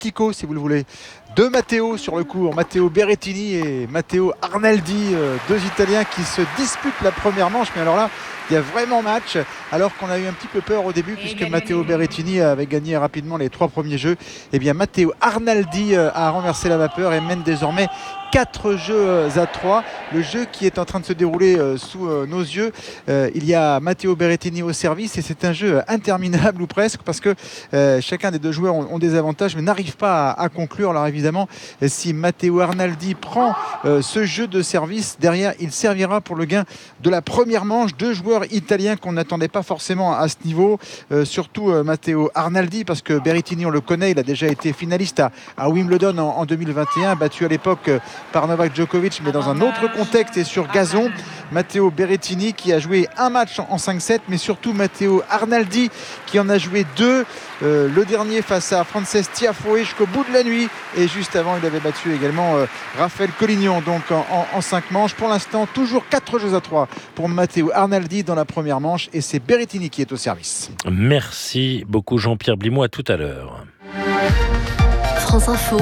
triptyco, si vous le voulez, de Matteo sur le court, Matteo Berrettini et Matteo Arnaldi, deux Italiens qui se disputent la première manche. Mais alors là, il y a vraiment match, alors qu'on a eu un petit peu peur au début, puisque Matteo Berrettini avait gagné rapidement les 3 premiers jeux. Et bien Matteo Arnaldi a renversé la vapeur et mène désormais 4 jeux à 3. Le jeu qui est en train de se dérouler sous nos yeux, il y a Matteo Berrettini au service et c'est un jeu interminable ou presque, parce que chacun des deux joueurs ont des avantages mais n'arrive pas à conclure. Alors évidemment, si Matteo Arnaldi prend ce jeu de service, derrière il servira pour le gain de la première manche. Deux joueurs italiens qu'on n'attendait pas forcément à ce niveau, surtout Matteo Arnaldi, parce que Berrettini on le connaît, il a déjà été finaliste à Wimbledon en 2021, battu à l'époque par Novak Djokovic, mais dans un autre contexte et sur gazon. Matteo Berrettini qui a joué un match en 5-7, mais surtout Matteo Arnaldi qui en a joué 2, le dernier face à Frances Tiafoe jusqu'au bout de la nuit, et juste avant il avait battu également Raphaël Collignon, donc en 5 manches. Pour l'instant toujours 4 jeux à 3 pour Matteo Arnaldi dans la première manche, et c'est Berrettini qui est au service. Merci beaucoup Jean-Pierre Blimont, à tout à l'heure. France Info,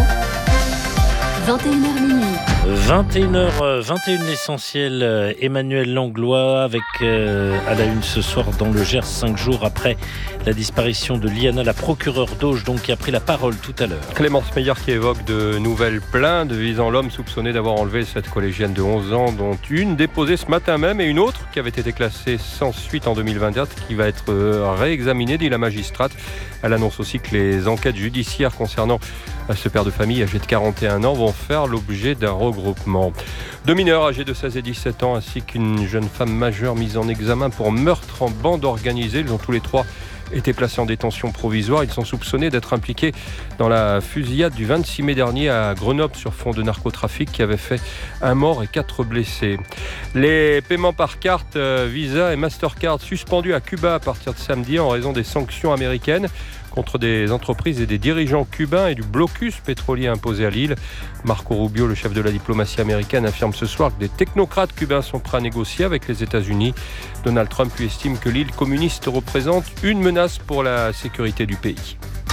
21h minuit. 21h21 l'essentiel, Emmanuel Langlois avec à la une ce soir dans le Gers, 5 jours après la disparition de Liana, la procureure d'Auge donc qui a pris la parole tout à l'heure. Clémence Meyer qui évoque de nouvelles plaintes visant l'homme soupçonné d'avoir enlevé cette collégienne de 11 ans, dont une déposée ce matin même et une autre qui avait été classée sans suite en 2024 qui va être réexaminée, dit la magistrate. Elle annonce aussi que les enquêtes judiciaires concernant ce père de famille âgé de 41 ans vont faire l'objet d'un regroupement. 2 mineurs âgés de 16 et 17 ans ainsi qu'une jeune femme majeure mise en examen pour meurtre en bande organisée. Ils ont tous les 3 été placés en détention provisoire. Ils sont soupçonnés d'être impliqués dans la fusillade du 26 mai dernier à Grenoble sur fond de narcotrafic qui avait fait 1 mort et 4 blessés. Les paiements par carte Visa et Mastercard suspendus à Cuba à partir de samedi en raison des sanctions américaines contre des entreprises et des dirigeants cubains et du blocus pétrolier imposé à l'île. Marco Rubio, le chef de la diplomatie américaine, affirme ce soir que des technocrates cubains sont prêts à négocier avec les États-Unis. Donald Trump lui estime que l'île communiste représente une menace pour la sécurité du pays.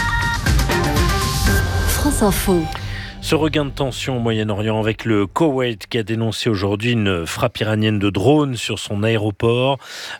France Info. Ce regain de tension au Moyen-Orient avec le Koweït qui a dénoncé aujourd'hui une frappe iranienne de drone sur son aéroport.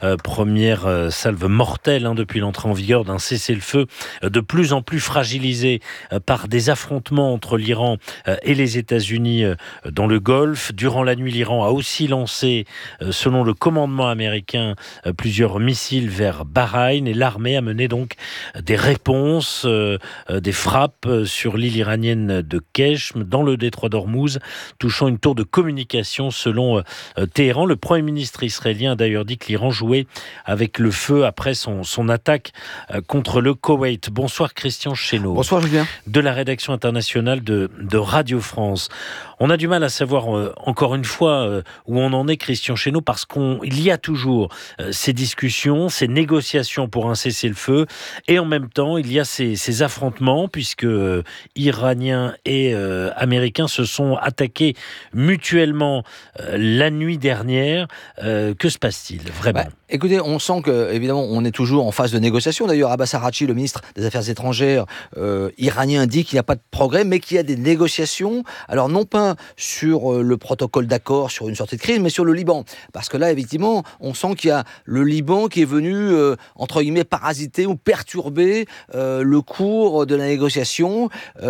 Première salve mortelle depuis l'entrée en vigueur d'un cessez-le-feu de plus en plus fragilisé par des affrontements entre l'Iran et les États-Unis dans le Golfe. Durant la nuit, l'Iran a aussi lancé, selon le commandement américain, plusieurs missiles vers Bahreïn, et l'armée a mené donc des réponses, des frappes sur l'île iranienne de Kesh, dans le détroit d'Ormuz, touchant une tour de communication selon Téhéran. Le Premier ministre israélien a d'ailleurs dit que l'Iran jouait avec le feu après son attaque contre le Koweït. Bonsoir Christian Chesneau. Bonsoir Julien. De la rédaction internationale de Radio France. On a du mal à savoir encore une fois où on en est, Christian Chesneau, parce qu'il y a toujours ces discussions, ces négociations pour un cessez-le-feu, et en même temps il y a ces affrontements, puisque Iraniens et Américains se sont attaqués mutuellement la nuit dernière. Que se passe-t-il vraiment ? Écoutez, on sent que évidemment on est toujours en phase de négociation. D'ailleurs, Abbas Araghchi, le ministre des Affaires étrangères iranien, dit qu'il n'y a pas de progrès, mais qu'il y a des négociations. Alors non pas sur le protocole d'accord sur une sortie de crise, mais sur le Liban. Parce que là, effectivement, on sent qu'il y a le Liban qui est venu, entre guillemets, parasiter ou perturber le cours de la négociation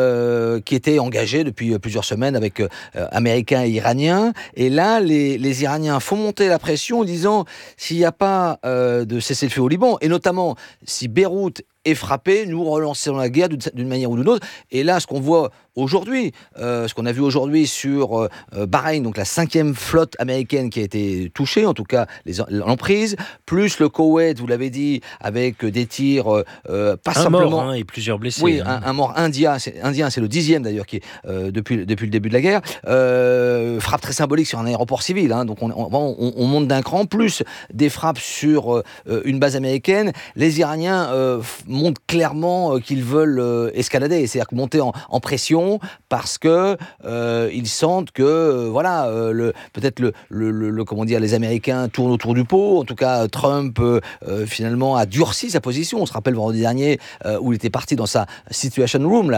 qui était engagée depuis plusieurs semaines avec Américains et Iraniens. Et là, les Iraniens font monter la pression en disant s'il n'y a pas de cessez-le-feu au Liban, et notamment si Beyrouth est frappé, nous relançons la guerre d'une manière ou d'une autre. Et là, ce qu'on voit aujourd'hui, ce qu'on a vu aujourd'hui sur Bahreïn, donc la 5e flotte américaine qui a été touchée, en tout cas l'emprise, plus le Koweït, vous l'avez dit, avec des tirs, pas simplement... mort et plusieurs blessés. Oui, un mort indien, c'est le 10e d'ailleurs, qui est depuis le début de la guerre. Frappe très symbolique sur un aéroport civil, donc on monte d'un cran, plus des frappes sur une base américaine. Les Iraniens montrent clairement qu'ils veulent escalader, c'est-à-dire monter en pression parce que ils sentent que peut-être comment dire, les Américains tournent autour du pot. En tout cas, Trump finalement a durci sa position. On se rappelle vendredi dernier où il était parti dans sa Situation Room,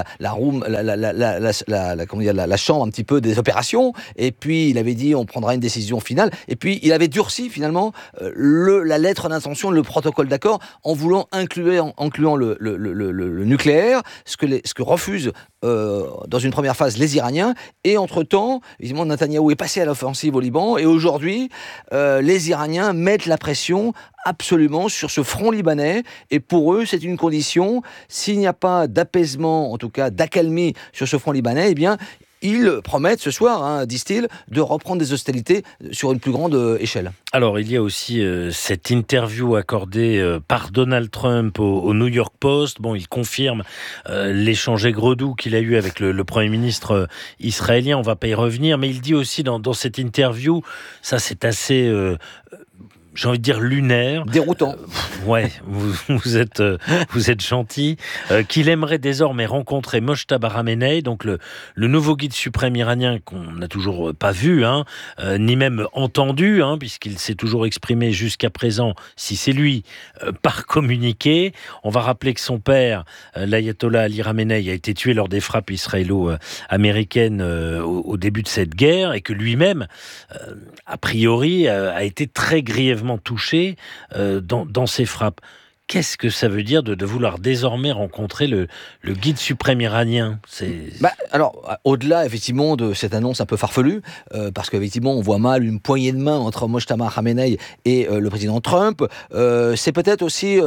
la chambre un petit peu des opérations. Et puis il avait dit on prendra une décision finale. Et puis il avait durci finalement la lettre d'intention, le protocole d'accord, en voulant incluant le nucléaire, ce que refusent dans une première phase les Iraniens. Et entre-temps, évidemment, Netanyahou est passé à l'offensive au Liban. Et aujourd'hui, les Iraniens mettent la pression absolument sur ce front libanais. Et pour eux, c'est une condition. S'il n'y a pas d'apaisement, en tout cas d'accalmie sur ce front libanais, eh bien, ils promettent ce soir, disent-ils, de reprendre des hostilités sur une plus grande échelle. Alors, il y a aussi cette interview accordée par Donald Trump au New York Post. Bon, il confirme l'échange aigre-doux qu'il a eu avec le Premier ministre israélien. On ne va pas y revenir, mais il dit aussi dans cette interview, ça c'est assez... j'ai envie de dire lunaire. Déroutant. Ouais, vous êtes gentil. Qu'il aimerait désormais rencontrer Mojtaba Khamenei, donc le nouveau guide suprême iranien qu'on n'a toujours pas vu, ni même entendu, puisqu'il s'est toujours exprimé jusqu'à présent, si c'est lui, par communiqué. On va rappeler que son père, l'ayatollah Ali Khamenei, a été tué lors des frappes israélo-américaines au début de cette guerre, et que lui-même, a priori, a été très grièvement touché dans ces frappes. Qu'est-ce que ça veut dire de vouloir désormais rencontrer le guide suprême iranien ? Alors, au-delà, effectivement, de cette annonce un peu farfelue, parce qu'effectivement, on voit mal une poignée de main entre Mojtaba Khamenei et le président Trump, c'est peut-être aussi,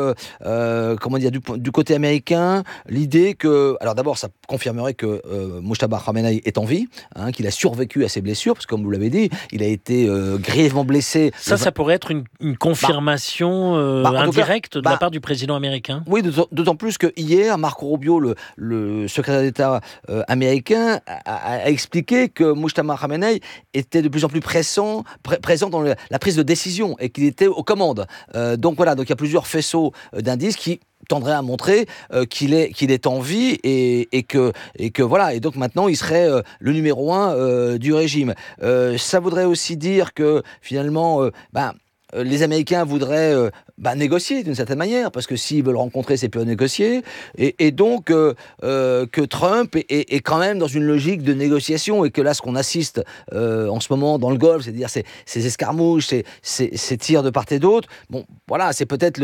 du côté américain, l'idée que... Alors d'abord, ça confirmerait que Mojtaba Khamenei est en vie, qu'il a survécu à ses blessures, parce que comme vous l'avez dit, il a été grièvement blessé. Ça pourrait être une confirmation indirecte de la part du président américain ? Oui, d'autant plus que hier, Marco Rubio, le secrétaire d'État américain, a expliqué que Mojtaba Khamenei était de plus en plus présent dans la prise de décision et qu'il était aux commandes. Donc il y a plusieurs faisceaux d'indices qui tendrait à montrer qu'il est en vie et que voilà, et donc maintenant il serait le numéro 1 du régime. Ça voudrait aussi dire que finalement les Américains voudraient négocier d'une certaine manière, parce que s'ils veulent rencontrer, c'est plus à négocier, et donc que Trump est quand même dans une logique de négociation, et que là, ce qu'on assiste en ce moment dans le Golfe, c'est-à-dire ces escarmouches, ces tirs de part et d'autre, c'est peut-être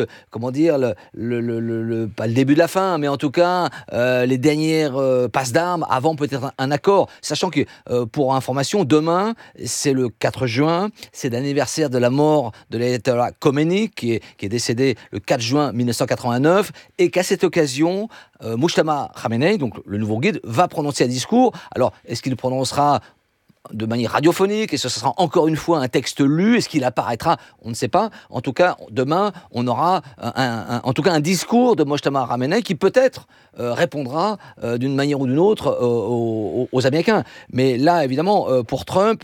pas le début de la fin, mais en tout cas les dernières passes d'armes avant peut-être un accord, sachant que pour information, demain, c'est le 4 juin, c'est l'anniversaire de la mort de l'ayatollah Khomeini, qui est décédé le 4 juin 1989, et qu'à cette occasion, Mojtaba Khamenei, donc le nouveau guide, va prononcer un discours. Alors, est-ce qu'il prononcera de manière radiophonique, et ce sera encore une fois un texte lu, est-ce qu'il apparaîtra ? On ne sait pas. En tout cas, demain, on aura un discours de Mojtaba Khamenei qui peut-être répondra d'une manière ou d'une autre aux Américains. Mais là, évidemment, pour Trump,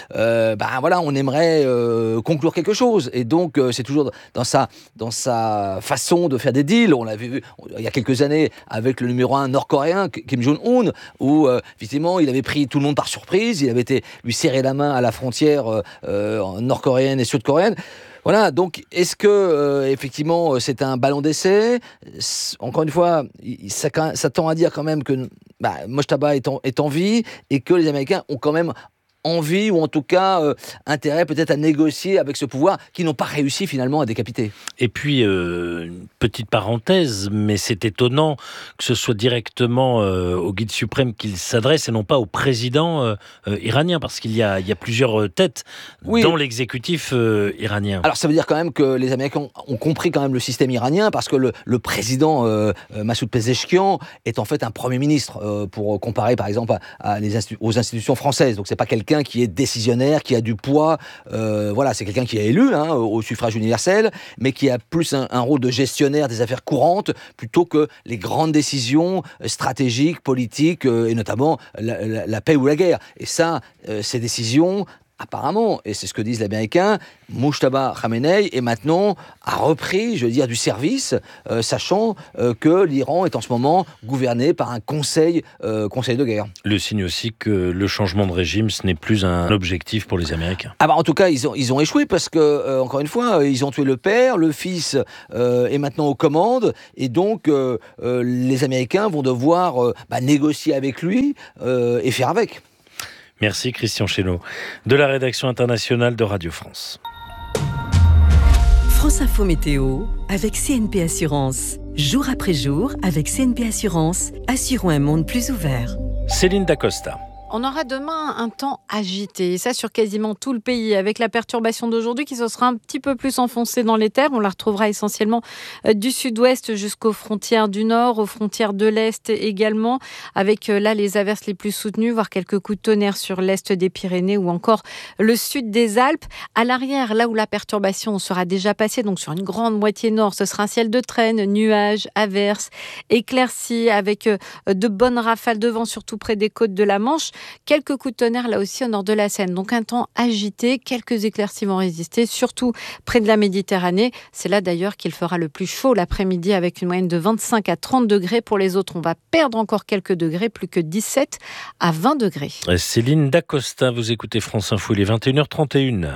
on aimerait conclure quelque chose. Et donc, c'est toujours dans sa façon de faire des deals. On l'avait vu il y a quelques années avec le numéro 1 nord-coréen, Kim Jong-un, où effectivement, il avait pris tout le monde par surprise. Il avait lui serrer la main à la frontière nord-coréenne et sud-coréenne. Voilà, donc est-ce que effectivement c'est un ballon d'essai ? Encore une fois, ça tend à dire quand même que Mojtaba est en vie, et que les Américains ont quand même envie, ou en tout cas intérêt peut-être à négocier avec ce pouvoir qu'ils n'ont pas réussi finalement à décapiter. Et puis, une petite parenthèse, mais c'est étonnant que ce soit directement au guide suprême qu'il s'adresse et non pas au président iranien, parce qu'il y a plusieurs têtes dans l'exécutif iranien. Alors ça veut dire quand même que les Américains ont compris quand même le système iranien, parce que le président Massoud Pezeshkian est en fait un premier ministre, pour comparer par exemple aux institutions françaises. Donc c'est pas quelqu'un qui est décisionnaire, qui a du poids, c'est quelqu'un qui est élu au suffrage universel, mais qui a plus un rôle de gestionnaire des affaires courantes, plutôt que les grandes décisions stratégiques, politiques, et notamment la paix ou la guerre. Et ça, ces décisions apparemment, et c'est ce que disent les Américains, Mojtaba Khamenei est maintenant a repris, du service, sachant que l'Iran est en ce moment gouverné par un conseil de guerre. Le signe aussi que le changement de régime, ce n'est plus un objectif pour les Américains. En tout cas, ils ont échoué parce que, encore une fois, ils ont tué le père, le fils est maintenant aux commandes, et donc les Américains vont devoir négocier avec lui et faire avec. Merci Christian Chesneau, de la rédaction internationale de Radio France. France Info Météo avec CNP Assurance. Jour après jour, avec CNP Assurance, assurons un monde plus ouvert. Céline Dacosta. On aura demain un temps agité, et ça sur quasiment tout le pays, avec la perturbation d'aujourd'hui qui se sera un petit peu plus enfoncée dans les terres. On la retrouvera essentiellement du sud-ouest jusqu'aux frontières du nord, aux frontières de l'est également, avec là les averses les plus soutenues, voire quelques coups de tonnerre sur l'est des Pyrénées ou encore le sud des Alpes. À l'arrière, là où la perturbation sera déjà passée, donc sur une grande moitié nord, ce sera un ciel de traîne, nuages, averses, éclaircies, avec de bonnes rafales de vent, surtout près des côtes de la Manche. Quelques coups de tonnerre là aussi au nord de la Seine. Donc un temps agité, quelques éclaircies vont résister, surtout près de la Méditerranée. C'est là d'ailleurs qu'il fera le plus chaud l'après-midi avec une moyenne de 25 à 30 degrés. Pour les autres, on va perdre encore quelques degrés, plus que 17 à 20 degrés. Céline Dacosta, vous écoutez France Info, il est 21h31.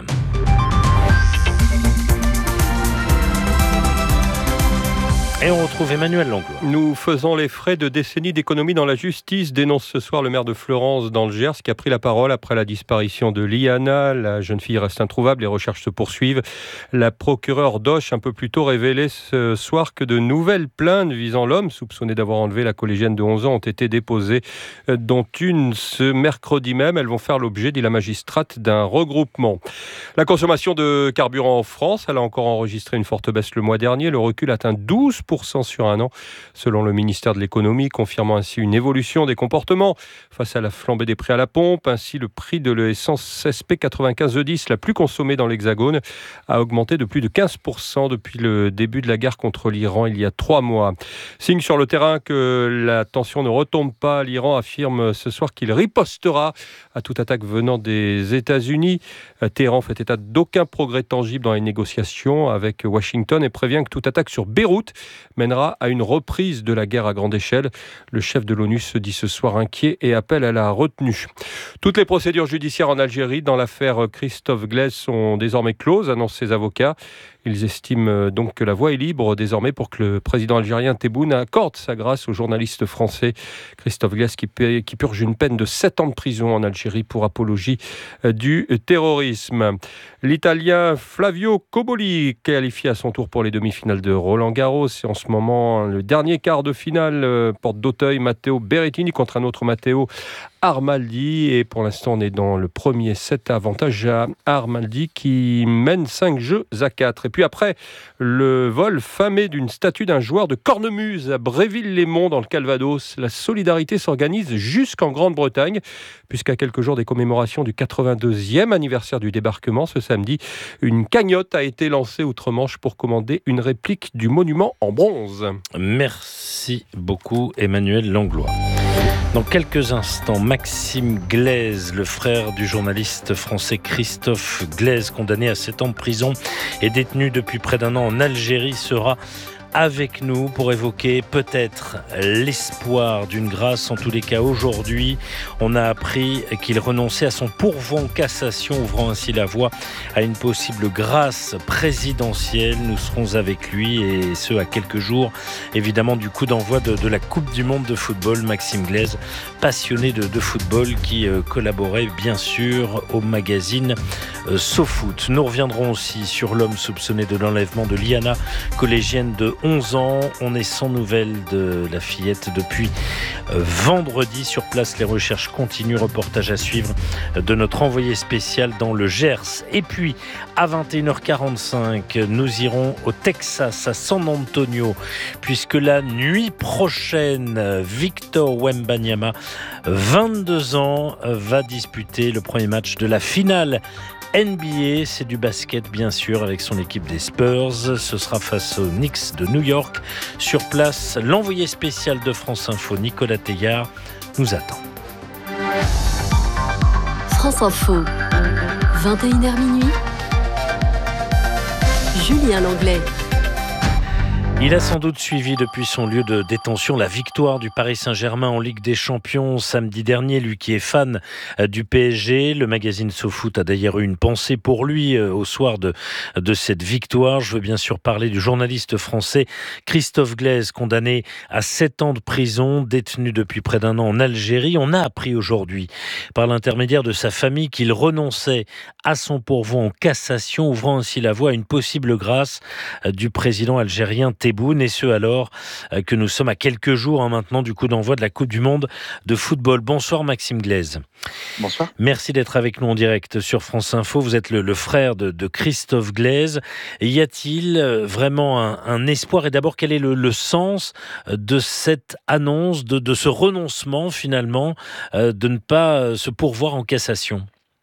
Et on retrouve Emmanuel Langlois. Nous faisons les frais de décennies d'économie dans la justice, dénonce ce soir le maire de Fleurance dans le Gers qui a pris la parole après la disparition de Liana. La jeune fille reste introuvable, les recherches se poursuivent. La procureure d'Auch un peu plus tôt révélait ce soir que de nouvelles plaintes visant l'homme soupçonné d'avoir enlevé la collégienne de 11 ans ont été déposées, dont une ce mercredi même. Elles vont faire l'objet, dit la magistrate, d'un regroupement. La consommation de carburant en France, elle a encore enregistré une forte baisse le mois dernier. Le recul atteint 12% sur un an, selon le ministère de l'économie, confirmant ainsi une évolution des comportements face à la flambée des prix à la pompe. Ainsi, le prix de l'essence SP 95 E10, la plus consommée dans l'Hexagone, a augmenté de plus de 15% depuis le début de la guerre contre l'Iran il y a 3 mois. Signe sur le terrain que la tension ne retombe pas. L'Iran affirme ce soir qu'il ripostera à toute attaque venant des États-Unis. Téhéran fait état d'aucun progrès tangible dans les négociations avec Washington et prévient que toute attaque sur Beyrouth mènera à une reprise de la guerre à grande échelle. Le chef de l'ONU se dit ce soir inquiet et appelle à la retenue. Toutes les procédures judiciaires en Algérie dans l'affaire Christophe Glaise sont désormais closes, annoncent ses avocats. Ils estiment donc que la voie est libre désormais pour que le président algérien Tebboune accorde sa grâce au journaliste français Christophe Glaise qui purge une peine de 7 ans de prison en Algérie pour apologie du terrorisme. L'Italien Flavio Cobolli, qualifié à son tour pour les demi-finales de Roland-Garros. C'est en ce moment le dernier quart de finale, porte d'Auteuil, Matteo Berrettini contre un autre Matteo Armaldi. Et pour l'instant, on est dans le premier set, avantage à Armaldi qui mène 5 jeux à 4. Et puis après, le vol famé d'une statue d'un joueur de cornemuse à Bréville-les-Monts dans le Calvados. La solidarité s'organise jusqu'en Grande-Bretagne, puisqu'à quelques jours des commémorations du 82e anniversaire du débarquement, ce samedi, une cagnotte a été lancée outre-Manche pour commander une réplique du monument en bronze. Merci beaucoup Emmanuel Langlois. Dans quelques instants, Maxime Glaise, le frère du journaliste français Christophe Glaise, condamné à 7 ans de prison et détenu depuis près d'1 an en Algérie, sera avec nous pour évoquer peut-être l'espoir d'une grâce. En tous les cas, aujourd'hui, on a appris qu'il renonçait à son pourvoi en cassation, ouvrant ainsi la voie à une possible grâce présidentielle. Nous serons avec lui, et ce à quelques jours, évidemment, du coup d'envoi de la Coupe du Monde de football. Maxime Glaise, passionné de football, qui collaborait bien sûr au magazine SoFoot. Nous reviendrons aussi sur l'homme soupçonné de l'enlèvement de Liana, collégienne de 11 ans. On est sans nouvelles de la fillette depuis vendredi. Sur place, les recherches continuent. Reportage à suivre de notre envoyé spécial dans le Gers. Et puis, à 21h45, nous irons au Texas, à San Antonio, puisque la nuit prochaine, Victor Wembanyama, 22 ans, va disputer le premier match de la finale NBA, c'est du basket bien sûr avec son équipe des Spurs. Ce sera face aux Knicks de New York. Sur place, l'envoyé spécial de France Info, Nicolas Teillard, nous attend. France Info, 21h minuit, Julien Langlais. Il a sans doute suivi depuis son lieu de détention la victoire du Paris Saint-Germain en Ligue des Champions samedi dernier, lui qui est fan du PSG. Le magazine SoFoot a d'ailleurs eu une pensée pour lui au soir de cette victoire. Je veux bien sûr parler du journaliste français Christophe Glaise, condamné à 7 ans de prison, détenu depuis près d'un an en Algérie. On a appris aujourd'hui, par l'intermédiaire de sa famille, qu'il renonçait à son pourvoi en cassation, ouvrant ainsi la voie à une possible grâce du président algérien Tebboune, et ce alors que nous sommes à quelques jours maintenant du coup d'envoi de la Coupe du Monde de football. Bonsoir Maxime Glaise. Bonsoir. Merci d'être avec nous en direct sur France Info. Vous êtes le frère de Christophe Glaise. Y a-t-il vraiment un espoir, et d'abord quel est le sens de cette annonce, de ce renoncement finalement, de ne pas se pourvoir en cassation?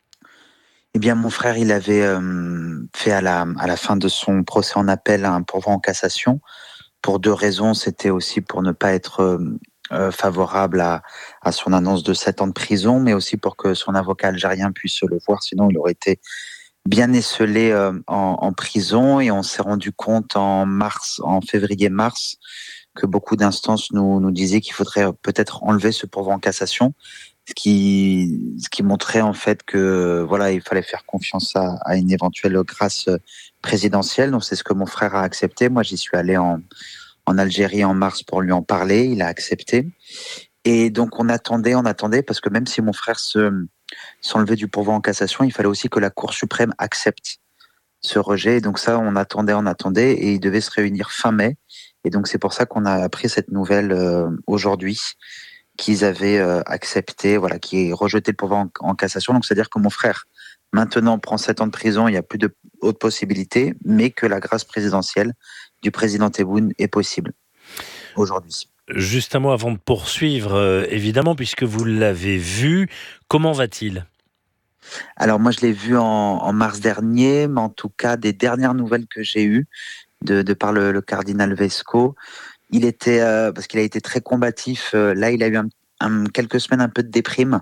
Eh bien, mon frère, il avait fait à la fin de son procès en appel un pourvoi en cassation pour 2 raisons. C'était aussi pour ne pas être favorable à son annonce de 7 ans de prison, mais aussi pour que son avocat algérien puisse le voir. Sinon, il aurait été bien esseulé en prison. Et on s'est rendu compte en février-mars, que beaucoup d'instances nous disaient qu'il faudrait peut-être enlever ce pourvoi en cassation. Ce qui montrait en fait que voilà, il fallait faire confiance à une éventuelle grâce présidentielle. Donc c'est ce que mon frère a accepté. Moi, j'y suis allé en Algérie en mars pour lui en parler. Il a accepté. Et donc on attendait parce que même si mon frère s'enlevait du pourvoi en cassation, il fallait aussi que la Cour suprême accepte ce rejet. Et donc ça, on attendait, et il devait se réunir fin mai. Et donc c'est pour ça qu'on a appris cette nouvelle aujourd'hui, qu'ils avaient accepté, voilà, qui est rejeté le pourvoi en cassation. Donc, c'est-à-dire que mon frère, maintenant, prend 7 ans de prison, il n'y a plus de haute possibilité, mais que la grâce présidentielle du président Tebboune est possible aujourd'hui. Juste un mot avant de poursuivre, évidemment, puisque vous l'avez vu, comment va-t-il ? Alors, moi, je l'ai vu en mars dernier, mais en tout cas, des dernières nouvelles que j'ai eues, de par le cardinal Vesco, il était, parce qu'il a été très combatif, là il a eu quelques semaines un peu de déprime,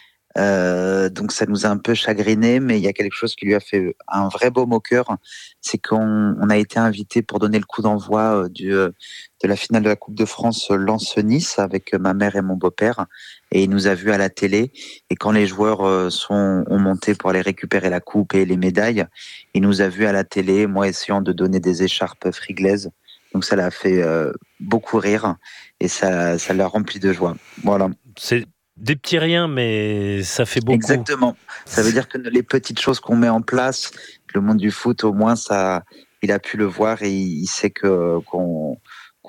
donc ça nous a un peu chagriné, mais il y a quelque chose qui lui a fait un vrai baume au cœur, c'est qu'on a été invité pour donner le coup d'envoi de la finale de la Coupe de France Lens-Nice avec ma mère et mon beau-père, et il nous a vus à la télé, et quand les joueurs ont monté pour aller récupérer la coupe et les médailles, il nous a vus à la télé, moi essayant de donner des écharpes frigleises. Donc ça l'a fait beaucoup rire, et ça l'a rempli de joie. Voilà. C'est des petits riens, mais ça fait beaucoup. Exactement. Ça veut dire que les petites choses qu'on met en place, le monde du foot, au moins, il a pu le voir, et il sait qu'on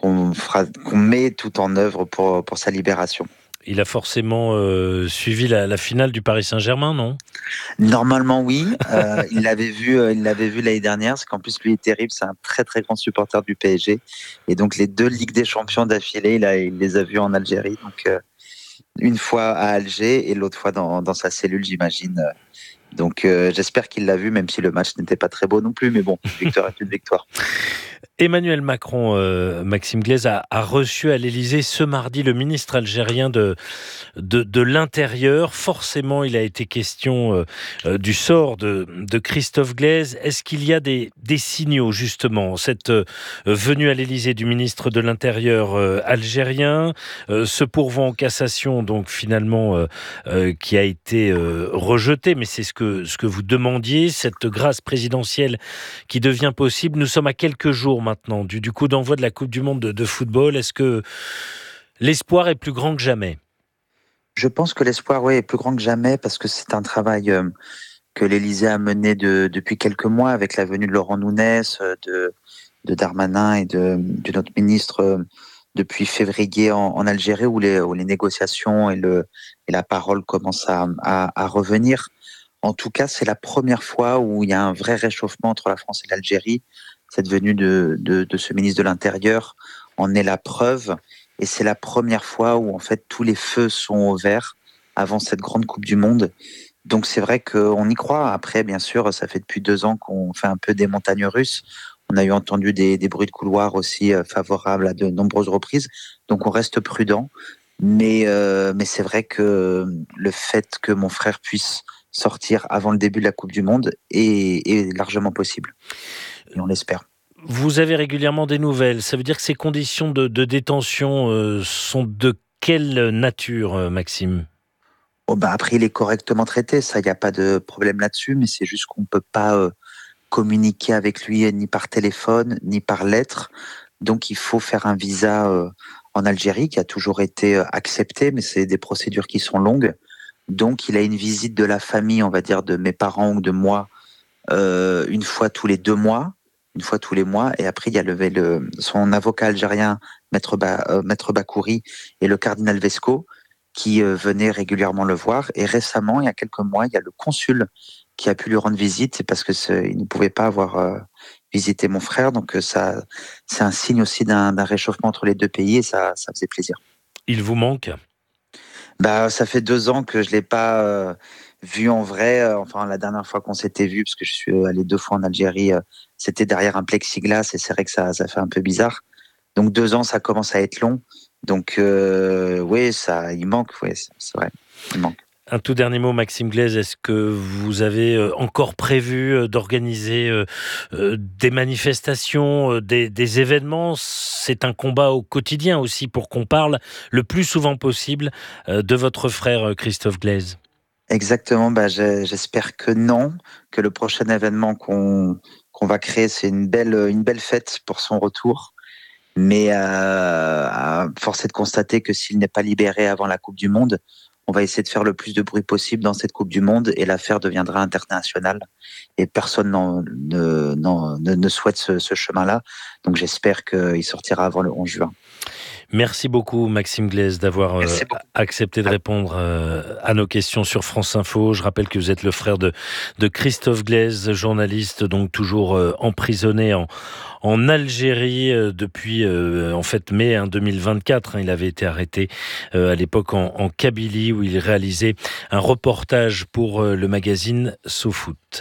met tout en œuvre pour sa libération. Il a forcément suivi la finale du Paris Saint-Germain, non ? Normalement, oui. Il l'avait vu l'année dernière. C'est qu'en plus, lui est terrible. C'est un très, très grand supporter du PSG. Et donc, les 2 Ligues des Champions d'affilée, il les a vus en Algérie. Donc, une fois à Alger et l'autre fois dans sa cellule, j'imagine. Donc, j'espère qu'il l'a vu, même si le match n'était pas très beau non plus. Mais bon, victoire est une victoire. Emmanuel Macron, Maxime Glaise, a reçu à l'Élysée ce mardi le ministre algérien de l'Intérieur. Forcément, il a été question du sort de Christophe Glaise. Est-ce qu'il y a des signaux, justement, cette venue à l'Élysée du ministre de l'Intérieur algérien, ce pourvoi en cassation, donc finalement, qui a été rejeté, mais c'est ce que vous demandiez, cette grâce présidentielle qui devient possible. Nous sommes à quelques jours maintenant du coup d'envoi de la Coupe du Monde de football. Est-ce que l'espoir est plus grand que jamais ? Je pense que l'espoir, oui, est plus grand que jamais, parce que c'est un travail que l'Élysée a mené depuis quelques mois, avec la venue de Laurent Nunez, de Darmanin et de notre ministre depuis février en Algérie, où les négociations et la parole commencent à revenir. En tout cas, c'est la première fois où il y a un vrai réchauffement entre la France et l'Algérie. Cette venue de ce ministre de l'Intérieur en est la preuve, et c'est la première fois où en fait tous les feux sont au vert avant cette grande Coupe du Monde. Donc c'est vrai qu'on y croit. Après, bien sûr, ça fait depuis 2 ans qu'on fait un peu des montagnes russes. On a eu entendu des bruits de couloir aussi favorables à de nombreuses reprises. Donc on reste prudent. Mais c'est vrai que le fait que mon frère puisse sortir avant le début de la Coupe du Monde est largement possible. Et on l'espère. Vous avez régulièrement des nouvelles. Ça veut dire que ces conditions de détention sont de quelle nature, Maxime ? Après, il est correctement traité. Ça, il n'y a pas de problème là-dessus. Mais c'est juste qu'on ne peut pas communiquer avec lui ni par téléphone, ni par lettre. Donc, il faut faire un visa en Algérie qui a toujours été accepté. Mais c'est des procédures qui sont longues. Donc, il a une visite de la famille, on va dire, de mes parents ou de moi, une fois tous les 2 mois. Une fois tous les mois, et après il y a son avocat algérien, Maître Bakouri, et le cardinal Vesco, qui venaient régulièrement le voir. Et récemment, il y a quelques mois, il y a le consul qui a pu lui rendre visite, c'est parce que il ne pouvait pas avoir visité mon frère, donc ça, c'est un signe aussi d'un réchauffement entre les deux pays, et ça faisait plaisir. Il vous manque ? Ça fait 2 ans que je l'ai pas vu en vrai. Enfin, la dernière fois qu'on s'était vu, parce que je suis allé 2 fois en Algérie, c'était derrière un plexiglas et c'est vrai que ça fait un peu bizarre. Donc 2 ans, ça commence à être long. Donc oui, il manque. Oui, c'est vrai, il manque. Un tout dernier mot, Maxime Glaise, est-ce que vous avez encore prévu d'organiser des manifestations, des événements ? C'est un combat au quotidien aussi pour qu'on parle le plus souvent possible de votre frère Christophe Glaise. Exactement, j'espère que non, que le prochain événement qu'on va créer, c'est une belle fête pour son retour. Mais force est de constater que s'il n'est pas libéré avant la Coupe du Monde, on va essayer de faire le plus de bruit possible dans cette Coupe du Monde et l'affaire deviendra internationale. Et personne ne souhaite ce chemin-là. Donc j'espère qu'il sortira avant le 11 juin. Merci beaucoup Maxime Glaise d'avoir accepté de répondre à nos questions sur France Info. Je rappelle que vous êtes le frère de Christophe Glaise, journaliste donc toujours emprisonné en Algérie depuis mai 2024. Il avait été arrêté à l'époque en Kabylie où il réalisait un reportage pour le magazine SoFoot.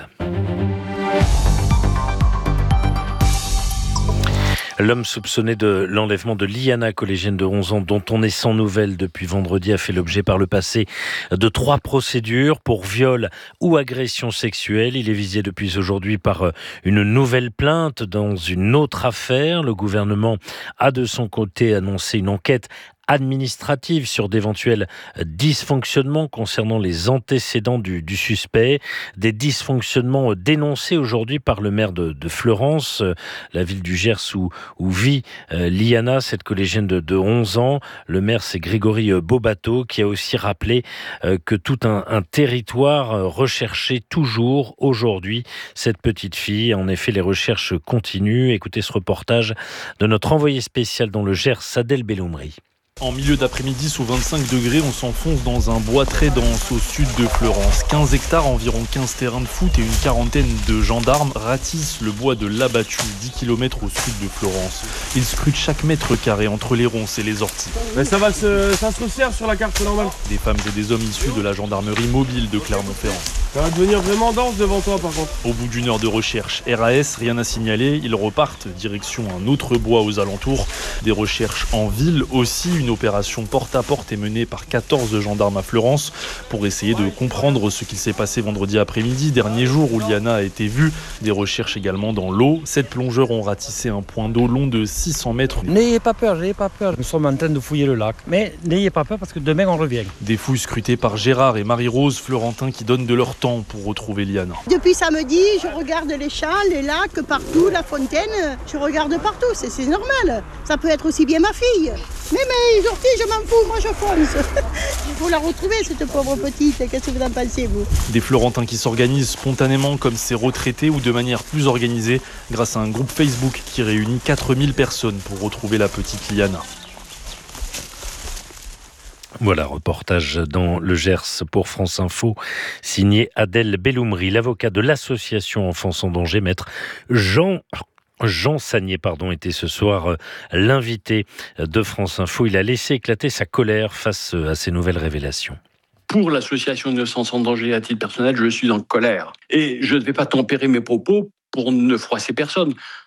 L'homme soupçonné de l'enlèvement de Liana, collégienne de 11 ans, dont on est sans nouvelles depuis vendredi, a fait l'objet par le passé de 3 procédures pour viol ou agression sexuelle. Il est visé depuis aujourd'hui par une nouvelle plainte dans une autre affaire. Le gouvernement a de son côté annoncé une enquête administrative sur d'éventuels dysfonctionnements concernant les antécédents du suspect, des dysfonctionnements dénoncés aujourd'hui par le maire de Fleurance, la ville du Gers où vit Liana, cette collégienne de 11 ans. Le maire, c'est Grégory Bobato, qui a aussi rappelé que tout un territoire recherchait toujours aujourd'hui cette petite fille. En effet, les recherches continuent. Écoutez ce reportage de notre envoyé spécial dans le Gers, Adel Belloumri. En milieu d'après-midi, sous 25 degrés, on s'enfonce dans un bois très dense au sud de Fleurance. 15 hectares, environ 15 terrains de foot et une quarantaine de gendarmes ratissent le bois de l'Abattu, 10 km au sud de Fleurance. Ils scrutent chaque mètre carré entre les ronces et les orties. Mais ça se resserre sur la carte normale. Des femmes et des hommes issus de la gendarmerie mobile de Clermont-Ferrand. Ça va devenir vraiment dense devant toi par contre. Au bout d'1 heure de recherche, RAS, rien à signaler, ils repartent direction un autre bois aux alentours. Des recherches en ville aussi, une opération porte-à-porte est menée par 14 gendarmes à Fleurance pour essayer de comprendre ce qui s'est passé vendredi après-midi, dernier jour où Liana a été vue. Des recherches également dans l'eau. 7 plongeurs ont ratissé un point d'eau long de 600 mètres. N'ayez pas peur. Nous sommes en train de fouiller le lac. Mais n'ayez pas peur parce que demain on revient. Des fouilles scrutées par Gérard et Marie-Rose, Florentins, qui donnent de leur temps pour retrouver Liana. Depuis samedi, je regarde les champs, les lacs, partout, la fontaine. Je regarde partout, c'est normal. Ça peut être aussi bien ma fille. Mais les orties, je m'en fous, moi je fonce. Il faut la retrouver, cette pauvre petite. Qu'est-ce que vous en pensez, vous ? Des Florentins qui s'organisent spontanément comme ces retraités ou de manière plus organisée grâce à un groupe Facebook qui réunit 4000 personnes pour retrouver la petite Liana. Voilà, reportage dans le Gers pour France Info, signé Adel Belloumri, l'avocat de l'association Enfance en danger, maître Jean Sagnier, était ce soir l'invité de France Info. Il a laissé éclater sa colère face à ces nouvelles révélations. Pour l'association Innocence en danger à titre personnel, je suis en colère. Et je ne vais pas tempérer mes propos pour ne froisser personne.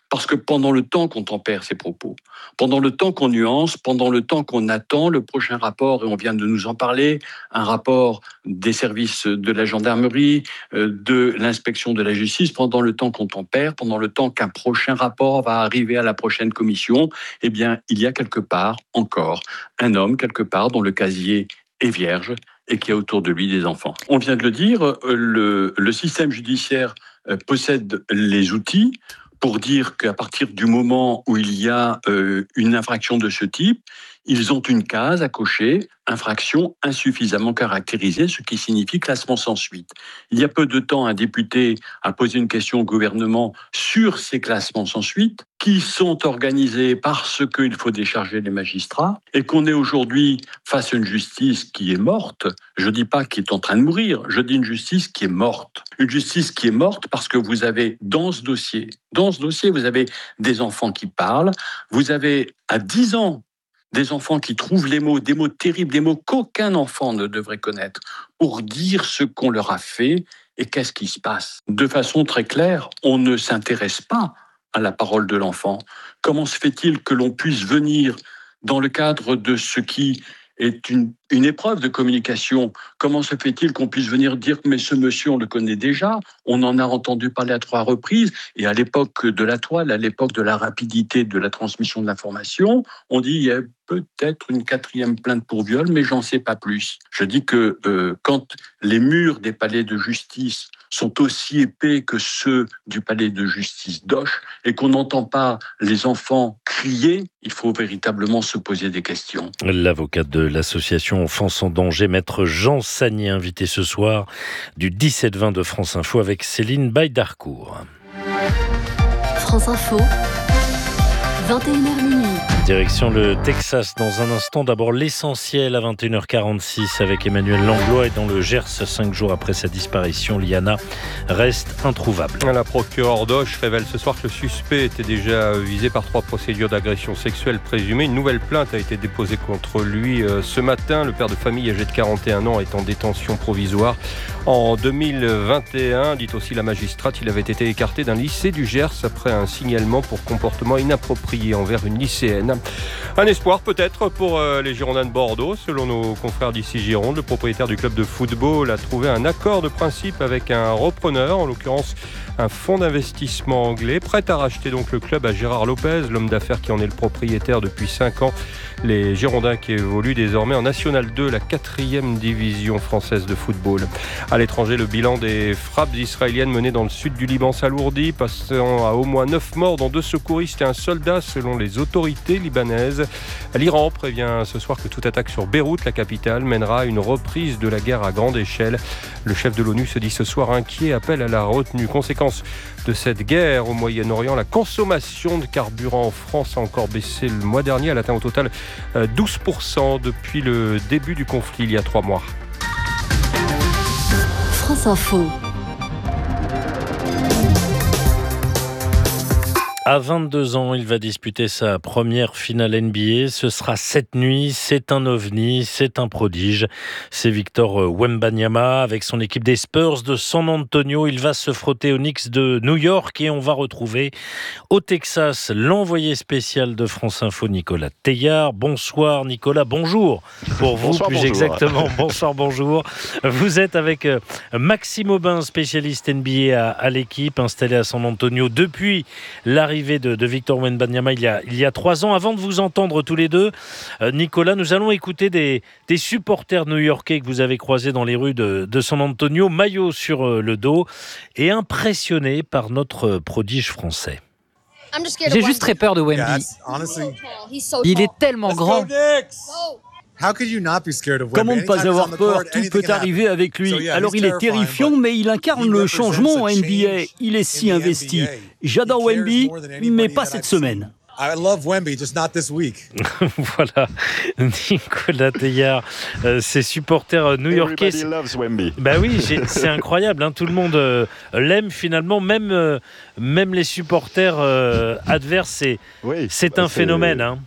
Parce que pendant le temps qu'on tempère ses propos, pendant le temps qu'on nuance, pendant le temps qu'on attend le prochain rapport, et on vient de nous en parler, un rapport des services de la gendarmerie, de l'inspection de la justice, pendant le temps qu'on tempère, pendant le temps qu'un prochain rapport va arriver à la prochaine commission, eh bien, il y a quelque part encore un homme, quelque part, dont le casier est vierge et qui a autour de lui des enfants. On vient de le dire, le système judiciaire possède les outils pour dire qu'à partir du moment où il y a une infraction de ce type, ils ont une case à cocher, infraction insuffisamment caractérisée, ce qui signifie classement sans suite. Il y a peu de temps, un député a posé une question au gouvernement sur ces classements sans suite, qui sont organisés parce qu'il faut décharger les magistrats, et qu'on est aujourd'hui face à une justice qui est morte. Je ne dis pas qui est en train de mourir, je dis une justice qui est morte. Une justice qui est morte parce que vous avez dans ce dossier, vous avez des enfants qui parlent, vous avez à 10 ans, des enfants qui trouvent les mots, des mots terribles, des mots qu'aucun enfant ne devrait connaître, pour dire ce qu'on leur a fait et qu'est-ce qui se passe. De façon très claire, on ne s'intéresse pas à la parole de l'enfant. Comment se fait-il que l'on puisse venir dans le cadre de ce qui est une épreuve de communication? Comment se fait-il qu'on puisse venir dire « mais ce monsieur, on le connaît déjà, on en a entendu parler à 3 reprises » et à l'époque de la toile, à l'époque de la rapidité de la transmission de l'information, on dit « il y a peut-être une 4e plainte pour viol, mais j'en sais pas plus ». Je dis que quand les murs des palais de justice sont aussi épais que ceux du palais de justice d'Auch et qu'on n'entend pas les enfants crier, il faut véritablement se poser des questions. L'avocat de l'association Enfance en danger, maître Jean Sagnier, invité ce soir du 17-20 de France Info avec Céline Baye-Darcourt. France Info, 21h minuit. Direction le Texas dans un instant. D'abord l'essentiel à 21h46 avec Emmanuel Langlois, et dans le Gers, 5 jours après sa disparition, Liana reste introuvable. La procureure d'Auch révèle ce soir que le suspect était déjà visé par 3 procédures d'agression sexuelle présumée. Une nouvelle plainte a été déposée contre lui ce matin. Le père de famille âgé de 41 ans est en détention provisoire. En 2021, dit aussi la magistrate, il avait été écarté d'un lycée du Gers après un signalement pour comportement inapproprié envers une lycéenne. Un espoir peut-être pour les Girondins de Bordeaux. Selon nos confrères d'ici Gironde, le propriétaire du club de football a trouvé un accord de principe avec un repreneur, en l'occurrence un fonds d'investissement anglais, prêt à racheter donc le club à Gérard Lopez, l'homme d'affaires qui en est le propriétaire depuis 5 ans. Les Girondins qui évoluent désormais en National 2, la 4e division française de football. À l'étranger, le bilan des frappes israéliennes menées dans le sud du Liban s'alourdit, passant à au moins 9 morts, dont 2 secouristes et un soldat selon les autorités libanaises. L'Iran prévient ce soir que toute attaque sur Beyrouth, la capitale, mènera à une reprise de la guerre à grande échelle. Le chef de l'ONU se dit ce soir inquiet, appelle à la retenue. Conséquence de cette guerre au Moyen-Orient, la consommation de carburant en France a encore baissé le mois dernier. Elle atteint au total 12% depuis le début du conflit il y a 3 mois. France Info. À 22 ans, il va disputer sa première finale NBA. Ce sera cette nuit. C'est un ovni, c'est un prodige. C'est Victor Wembanyama avec son équipe des Spurs de San Antonio. Il va se frotter aux Knicks de New York et on va retrouver au Texas l'envoyé spécial de France Info, Nicolas Teillard. Bonsoir Nicolas, bonjour pour vous. Bonsoir, plus bonjour. exactement. Bonsoir, bonjour. Vous êtes avec Maxime Aubin, spécialiste NBA à l'équipe, installé à San Antonio depuis l'arrivée de Victor Wembanyama il y a 3 ans. Avant de vous entendre tous les deux, Nicolas, nous allons écouter des supporters new-yorkais que vous avez croisés dans les rues de San Antonio, maillot sur le dos, et impressionnés par notre prodige français. J'ai juste très peur de Wemby. Il est tellement grand. Comment ne pas avoir peur? Tout peut arriver avec lui. Alors il est terrifiant, mais il incarne le changement en NBA. Il est si investi. J'adore Wemby, mais pas cette semaine. Voilà, Nicolas Teillard, ses supporters new-yorkais. Bah oui, c'est incroyable, hein, tout le monde l'aime finalement, même les supporters adverses, c'est un phénomène. Hein.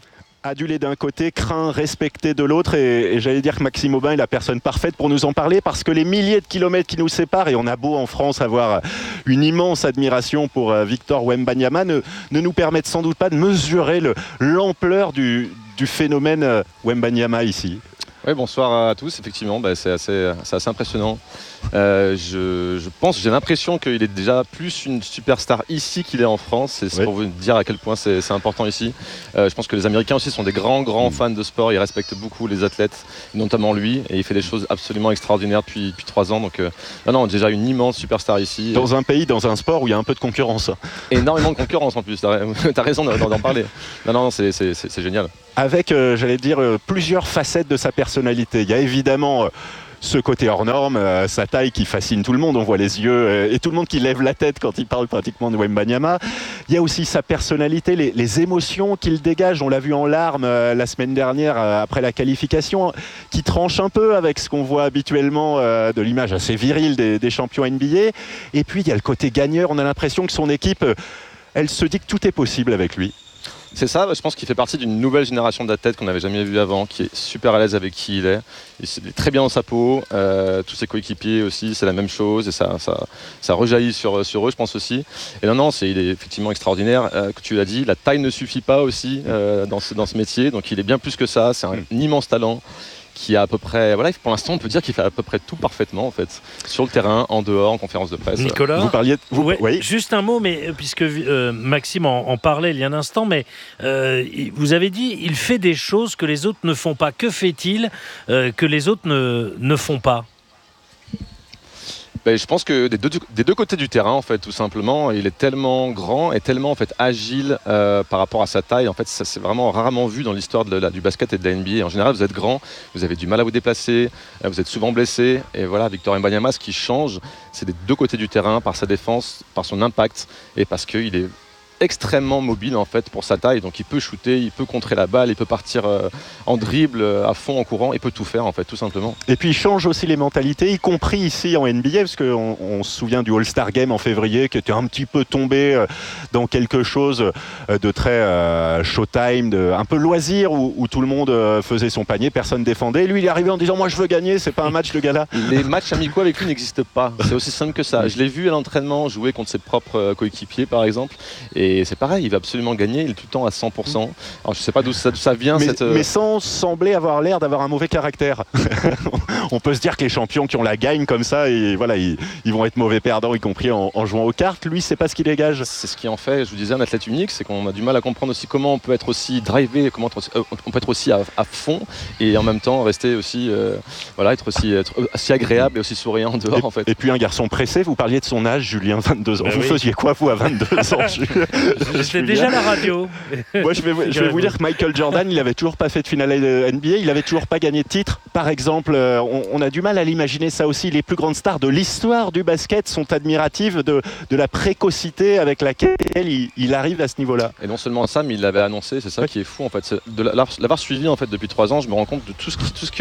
Adulé d'un côté, craint, respecté de l'autre, et j'allais dire que Maxime Aubin est la personne parfaite pour nous en parler, parce que les milliers de kilomètres qui nous séparent, et on a beau en France avoir une immense admiration pour Victor Wembanyama, ne nous permettent sans doute pas de mesurer l'ampleur du phénomène Wembanyama ici. Oui, bonsoir à tous. Effectivement, c'est assez impressionnant. Je pense, j'ai l'impression qu'il est déjà plus une superstar ici qu'il est en France. C'est pour vous dire à quel point c'est important ici. Je pense que les Américains aussi sont des grands fans de sport. Ils respectent beaucoup les athlètes, notamment lui. Et il fait des choses absolument extraordinaires depuis 3 ans. Donc, non, déjà une immense superstar ici. Dans un pays, dans un sport où il y a un peu de concurrence. Énormément de concurrence en plus. T'as raison d'en parler. Non, c'est génial. Avec, j'allais dire, plusieurs facettes de sa personnalité. Il y a évidemment ce côté hors norme, sa taille qui fascine tout le monde. On voit les yeux et tout le monde qui lève la tête quand il parle pratiquement de Wembanyama. Il y a aussi sa personnalité, les émotions qu'il dégage. On l'a vu en larmes la semaine dernière après la qualification, qui tranche un peu avec ce qu'on voit habituellement de l'image assez virile des champions NBA. Et puis il y a le côté gagneur. On a l'impression que son équipe, elle se dit que tout est possible avec lui. C'est ça, je pense qu'il fait partie d'une nouvelle génération d'athlètes qu'on n'avait jamais vu avant, qui est super à l'aise avec qui il est. Il est très bien dans sa peau, tous ses coéquipiers aussi, c'est la même chose, et ça rejaillit sur eux, je pense aussi. Et non, il est effectivement extraordinaire. Que tu l'as dit, la taille ne suffit pas aussi dans ce métier, donc il est bien plus que ça, c'est un immense talent. Qui a à peu près, pour l'instant on peut dire qu'il fait à peu près tout parfaitement en fait, sur le terrain, en dehors, en conférence de presse. Nicolas, vous parliez oui. Juste un mot, mais puisque Maxime en parlait il y a un instant, mais vous avez dit il fait des choses que les autres ne font pas. Que fait-il que les autres ne font pas? Je pense que des deux côtés du terrain, en fait, tout simplement, il est tellement grand et tellement en fait agile par rapport à sa taille. En fait, ça c'est vraiment rarement vu dans l'histoire du basket et de la NBA. En général, vous êtes grand, vous avez du mal à vous déplacer, vous êtes souvent blessé. Et voilà, Victor Wembanyama, ce qui change, c'est des deux côtés du terrain, par sa défense, par son impact et parce qu'il est extrêmement mobile en fait pour sa taille, donc il peut shooter, il peut contrer la balle, il peut partir en dribble à fond en courant, il peut tout faire en fait, tout simplement. Et puis il change aussi les mentalités, y compris ici en NBA, parce qu'on se souvient du All-Star Game en février qui était un petit peu tombé dans quelque chose de très showtime, un peu loisir où tout le monde faisait son panier, personne défendait. Lui il est arrivé en disant moi je veux gagner, c'est pas un match de gala. Les matchs amicaux avec lui n'existent pas, c'est aussi simple que ça. Je l'ai vu à l'entraînement jouer contre ses propres coéquipiers par exemple, et c'est pareil, il va absolument gagner, il est tout le temps à 100%. Alors je ne sais pas d'où ça vient. Mais sans sembler avoir l'air d'avoir un mauvais caractère. On peut se dire que les champions qui ont la gagne comme ça, et voilà, ils vont être mauvais perdants, y compris en jouant aux cartes. Lui, c'est pas ce qu'il dégage. C'est ce qui en fait, je vous disais, un athlète unique, c'est qu'on a du mal à comprendre aussi comment on peut être aussi drivé, comment on peut être aussi à fond, et en même temps rester aussi, être aussi agréable et aussi souriant dehors en fait. Et puis un garçon pressé, vous parliez de son âge, Julien, 22 ans. Vous faisiez quoi vous à 22 ans? C'était déjà la radio. Moi, je vais vous dire que Michael Jordan, il n'avait toujours pas fait de finale NBA, il n'avait toujours pas gagné de titre. Par exemple, on a du mal à l'imaginer ça aussi. Les plus grandes stars de l'histoire du basket sont admiratives de la précocité avec laquelle il arrive à ce niveau-là. Et non seulement ça, mais il l'avait annoncé, c'est ça qui est fou en fait. De l'avoir suivi en fait depuis 3 ans, je me rends compte de tout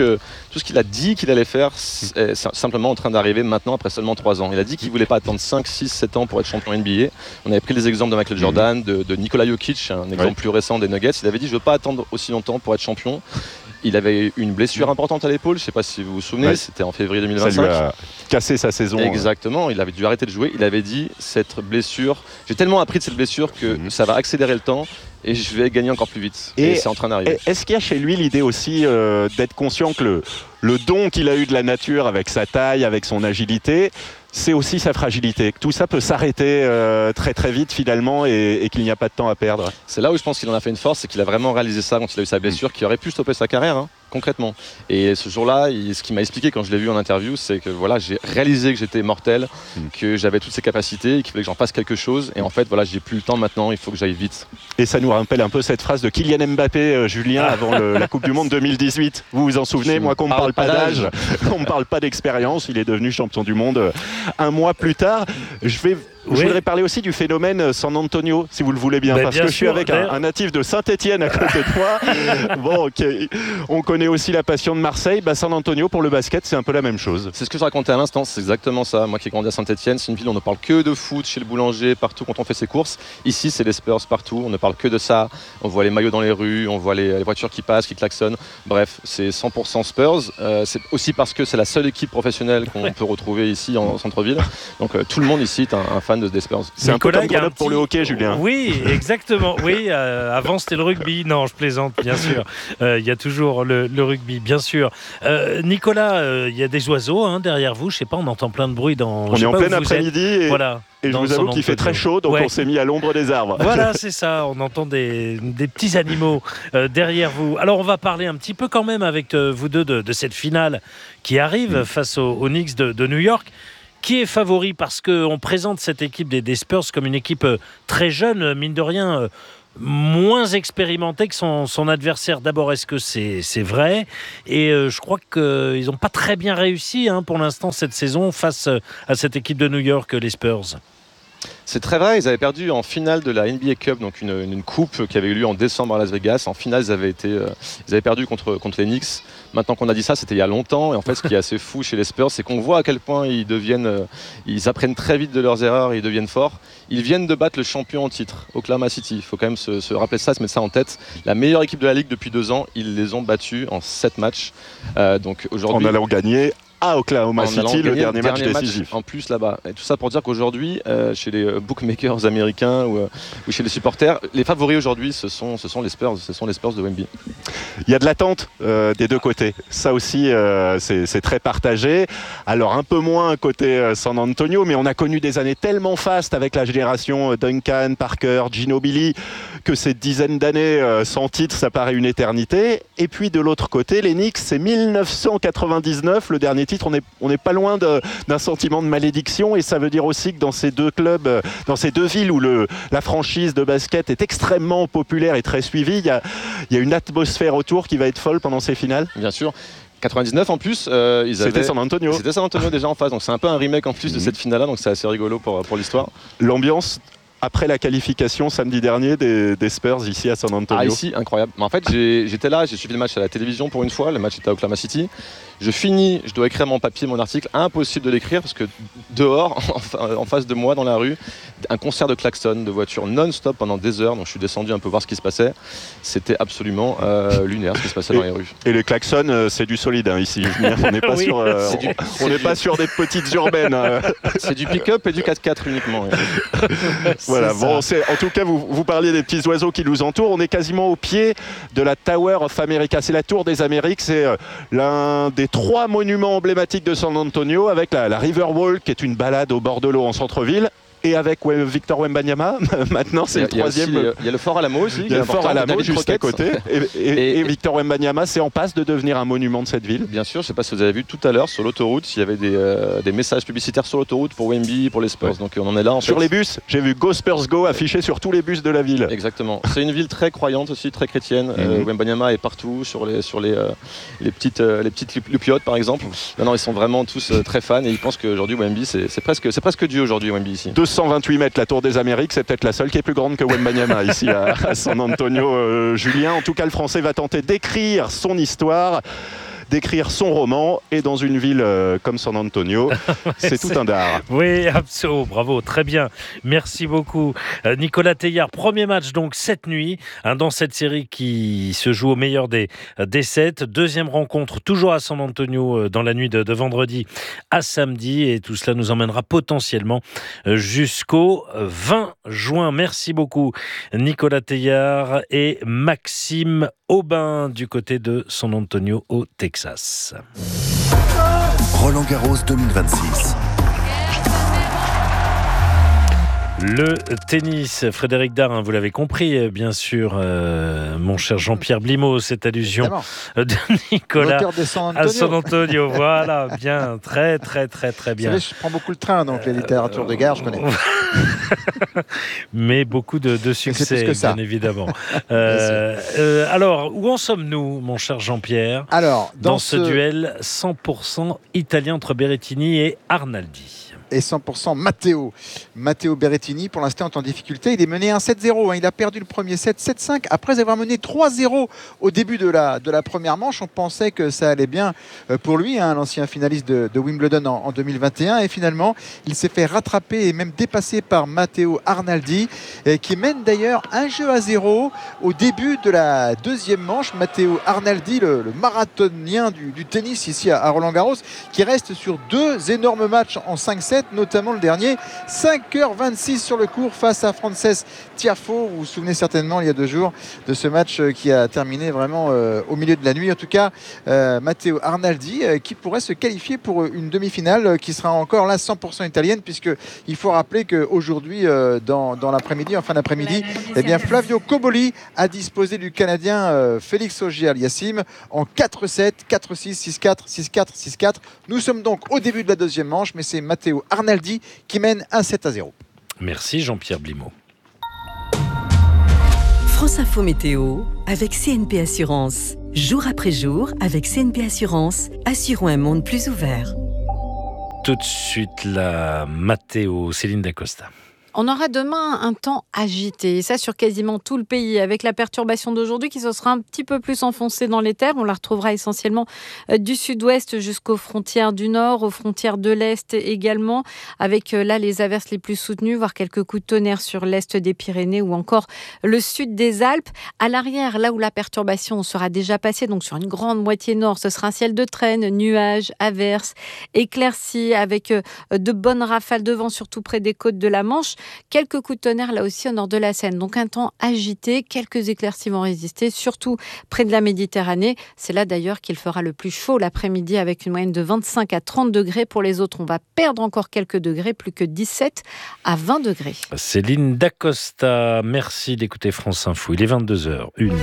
ce qu'il a dit qu'il allait faire, est simplement en train d'arriver maintenant après seulement 3 ans. Il a dit qu'il ne voulait pas attendre 5, 6, 7 ans pour être champion NBA. On avait pris les exemples de Michael Jordan, de Nikola Jokic, un exemple plus récent des Nuggets. Il avait dit je ne veux pas attendre aussi longtemps pour être champion. Il avait une blessure importante à l'épaule, je ne sais pas si vous vous souvenez, c'était en février 2025. Ça lui a cassé sa saison. Exactement, il avait dû arrêter de jouer. Il avait dit cette blessure, j'ai tellement appris de cette blessure que ça va accélérer le temps et je vais gagner encore plus vite. Et c'est en train d'arriver. Est-ce qu'il y a chez lui l'idée aussi d'être conscient que le don qu'il a eu de la nature avec sa taille, avec son agilité, c'est aussi sa fragilité, que tout ça peut s'arrêter très très vite finalement et qu'il n'y a pas de temps à perdre. C'est là où je pense qu'il en a fait une force, c'est qu'il a vraiment réalisé ça quand il a eu sa blessure, qui aurait pu stopper sa carrière, concrètement. Et ce jour-là, ce qu'il m'a expliqué quand je l'ai vu en interview, c'est que voilà, j'ai réalisé que j'étais mortel, que j'avais toutes ces capacités, qu'il fallait que j'en fasse quelque chose. Et en fait, voilà, j'ai plus le temps maintenant, il faut que j'aille vite. Et ça nous rappelle un peu cette phrase de Kylian Mbappé, Julien, avant la Coupe du Monde 2018. Vous vous en souvenez, moi qu'on ne parle pas d'âge, on ne parle pas d'expérience, il est devenu champion du monde un mois plus tard. Je vais Je voudrais parler aussi du phénomène San Antonio, si vous le voulez bien, parce que je suis avec un natif de Saint-Étienne à côté de moi. Bon, on connaît aussi la passion de Marseille. San Antonio, pour le basket, c'est un peu la même chose. C'est ce que je racontais à l'instant, c'est exactement ça. Moi qui ai grandi à Saint-Étienne, c'est une ville où on ne parle que de foot, chez le boulanger, partout quand on fait ses courses. Ici, c'est les Spurs partout, on ne parle que de ça. On voit les maillots dans les rues, on voit les voitures qui passent, qui klaxonnent. Bref, c'est 100% Spurs. C'est aussi parce que c'est la seule équipe professionnelle qu'on peut retrouver ici en centre-ville. Donc tout le monde ici est un fan des Spurs. C'est Nicolas, un peu comme Grenoble pour le hockey, Julien. Oui, exactement. Oui, avant c'était le rugby. Non, je plaisante, bien sûr. Il y a toujours le rugby, bien sûr. Nicolas, il y a des oiseaux derrière vous. Je sais pas, on entend plein de bruit dans. On est en plein après-midi et, voilà, et je vous avoue qu'il fait très chaud, donc on s'est mis à l'ombre des arbres. Voilà, c'est ça. On entend des petits animaux derrière vous. Alors, on va parler un petit peu quand même avec vous deux de cette finale qui arrive face aux Knicks de New York. Qui est favori parce qu'on présente cette équipe des Spurs comme une équipe très jeune, mine de rien, moins expérimentée que son adversaire. D'abord, est-ce que c'est vrai ? Et je crois qu'ils n'ont pas très bien réussi pour l'instant cette saison face à cette équipe de New York, les Spurs. C'est très vrai, ils avaient perdu en finale de la NBA Cup, donc une coupe qui avait eu lieu en décembre à Las Vegas. En finale, ils avaient perdu contre les Knicks. Maintenant qu'on a dit ça, c'était il y a longtemps. Et en fait, ce qui est assez fou chez les Spurs, c'est qu'on voit à quel point ils apprennent très vite de leurs erreurs et ils deviennent forts. Ils viennent de battre le champion en titre, Oklahoma City. Il faut quand même se rappeler ça, se mettre ça en tête. La meilleure équipe de la Ligue depuis 2 ans, ils les ont battus en 7 matchs. Donc aujourd'hui, en allant gagner à Oklahoma City, le dernier match décisif. En plus là-bas. Et tout ça pour dire qu'aujourd'hui, chez les bookmakers américains ou chez les supporters, les favoris aujourd'hui, ce sont les Spurs, de Wemby. Il y a de l'attente des deux côtés. Ça aussi, c'est très partagé. Alors un peu moins côté San Antonio, mais on a connu des années tellement fastes avec la génération Duncan, Parker, Ginobili, que ces dizaines d'années sans titre, ça paraît une éternité. Et puis de l'autre côté, les Knicks, c'est 1999, le dernier titre. On n'est pas loin d'un sentiment de malédiction, et ça veut dire aussi que dans ces deux clubs, dans ces deux villes où la franchise de basket est extrêmement populaire et très suivie, il y a une atmosphère autour qui va être folle pendant ces finales. Bien sûr. 99 en plus, c'était San Antonio. C'était San Antonio déjà en face, donc c'est un peu un remake en plus de cette finale-là, donc c'est assez rigolo pour l'histoire. L'ambiance après la qualification samedi dernier des Spurs ici à San Antonio. Ah, ici, incroyable. Mais en fait, j'étais là, j'ai suivi le match à la télévision pour une fois. Le match était à Oklahoma City. Je finis, je dois écrire mon papier, mon article. Impossible de l'écrire parce que dehors, en face de moi, dans la rue, un concert de klaxon, de voitures non-stop pendant des heures. Donc je suis descendu un peu voir ce qui se passait. C'était absolument lunaire ce qui se passait dans les rues. Et les klaxons, c'est du solide ici. On n'est pas, pas sur des petites urbaines. C'est du pick-up et du 4x4 uniquement. Voilà. Bon, en tout cas, vous parliez des petits oiseaux qui nous entourent. On est quasiment au pied de la Tower of America. C'est la Tour des Amériques. C'est l'un des 3 monuments emblématiques de San Antonio, avec la Riverwalk, qui est une balade au bord de l'eau en centre-ville. Et avec Victor Wembanyama, maintenant c'est le troisième. Il y a le Fort Alamo aussi. Il y a le Fort Alamo juste à côté. Et Victor Wembanyama, c'est en passe de devenir un monument de cette ville. Bien sûr, je ne sais pas si vous avez vu tout à l'heure sur l'autoroute, il y avait des messages publicitaires sur l'autoroute pour Wemby, pour les Spurs. Ouais. Donc on en est là. Sur les bus, j'ai vu Go Spurs Go affiché sur tous les bus de la ville. Exactement. C'est une ville très croyante aussi, très chrétienne. Wembanyama est partout sur les petites lupiotes par exemple. Non, ils sont vraiment tous très fans et ils pensent qu'aujourd'hui Wemby, c'est presque Dieu aujourd'hui Wemby ici. 228 mètres, la Tour des Amériques, c'est peut-être la seule qui est plus grande que Wembanyama ici à San Antonio. Julien, en tout cas, le Français va tenter d'écrire son histoire, d'écrire son roman, et dans une ville comme San Antonio, c'est tout un dard. Oui, absolument, bravo, très bien. Merci beaucoup. Nicolas Teillard, premier match donc cette nuit, dans cette série qui se joue au meilleur des 7. Deuxième rencontre, toujours à San Antonio, dans la nuit de vendredi à samedi, et tout cela nous emmènera potentiellement jusqu'au 20 juin. Merci beaucoup Nicolas Teillard et Maxime Aubin du côté de San Antonio au Texas. Roland Garros 2026. Le tennis, Frédéric Dard, vous l'avez compris, bien sûr, mon cher Jean-Pierre Blimaud, cette allusion de Nicolas à San Antonio. Voilà, bien, très bien. Vous savez, je prends beaucoup le train, donc les littératures de gare, je connais. Mais beaucoup de succès, bien évidemment. Alors, où en sommes-nous, mon cher Jean-Pierre, dans ce duel 100% italien entre Berrettini et Arnaldi? et 100% Matteo. Matteo Berrettini, pour l'instant, est en difficulté. Il est mené 1-7-0. Il a perdu le premier set 7-5 après avoir mené 3-0 au début de la première manche. On pensait que ça allait bien pour lui, l'ancien finaliste de Wimbledon en 2021. Et finalement, il s'est fait rattraper et même dépasser par Matteo Arnaldi, qui mène d'ailleurs 1-0 au début de la deuxième manche. Matteo Arnaldi, le marathonien du tennis ici à Roland-Garros, qui reste sur 2 énormes matchs en 5-7, notamment le dernier, 5h26 sur le court face à Frances Tiafoe. Vous vous souvenez certainement il y a 2 jours de ce match qui a terminé vraiment au milieu de la nuit. En tout cas, Matteo Arnaldi qui pourrait se qualifier pour une demi-finale qui sera encore là 100% italienne, puisqu'il faut rappeler qu'aujourd'hui, dans l'après-midi, en fin d'après-midi, eh bien, Flavio Cobolli a disposé du Canadien Félix Auger-Aliassime en 4-7, 4-6, 6-4, 6-4, 6-4. Nous sommes donc au début de la deuxième manche, mais c'est Matteo Arnaldi qui mène 1-7-0. Merci Jean-Pierre Blimaud. France Info Météo avec CNP Assurance. Jour après jour, avec CNP Assurance, assurons un monde plus ouvert. Tout de suite, la météo, Céline Dacosta. On aura demain un temps agité, et ça sur quasiment tout le pays, avec la perturbation d'aujourd'hui qui se sera un petit peu plus enfoncée dans les terres. On la retrouvera essentiellement du sud-ouest jusqu'aux frontières du nord, aux frontières de l'est également, avec là les averses les plus soutenues, voire quelques coups de tonnerre sur l'est des Pyrénées ou encore le sud des Alpes. À l'arrière, là où la perturbation sera déjà passée, donc sur une grande moitié nord, ce sera un ciel de traîne, nuages, averses, éclaircies, avec de bonnes rafales de vent, surtout près des côtes de la Manche. Quelques coups de tonnerre là aussi au nord de la Seine. Donc un temps agité, quelques éclaircies vont résister, surtout près de la Méditerranée. C'est là d'ailleurs qu'il fera le plus chaud l'après-midi, avec une moyenne de 25 à 30 degrés. Pour les autres, on va perdre encore quelques degrés, plus que 17 à 20 degrés. Céline Dacosta, merci d'écouter France Info. Il est 22h01.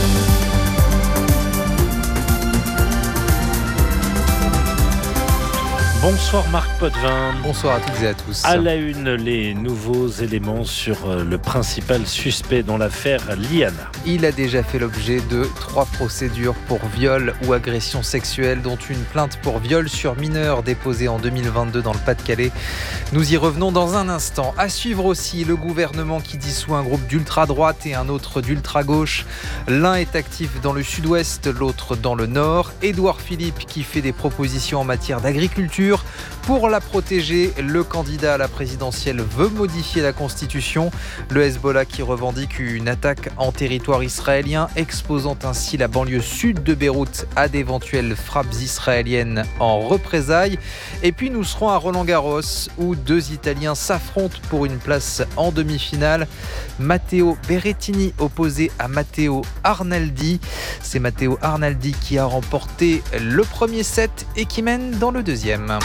Bonsoir Marc Potvin. Bonsoir à toutes et à tous. À la une, les nouveaux éléments sur le principal suspect dans l'affaire Liana. Il a déjà fait l'objet de 3 procédures pour viol ou agression sexuelle, dont une plainte pour viol sur mineur déposée en 2022 dans le Pas-de-Calais. Nous y revenons dans un instant. À suivre aussi, le gouvernement qui dissout un groupe d'ultra-droite et un autre d'ultra-gauche. L'un est actif dans le sud-ouest, l'autre dans le nord. Édouard Philippe qui fait des propositions en matière d'agriculture. Pour la protéger, le candidat à la présidentielle veut modifier la Constitution. Le Hezbollah qui revendique une attaque en territoire israélien, exposant ainsi la banlieue sud de Beyrouth à d'éventuelles frappes israéliennes en représailles. Et puis nous serons à Roland-Garros, où 2 Italiens s'affrontent pour une place en demi-finale. Matteo Berrettini opposé à Matteo Arnaldi. C'est Matteo Arnaldi qui a remporté le premier set et qui mène dans le deuxième.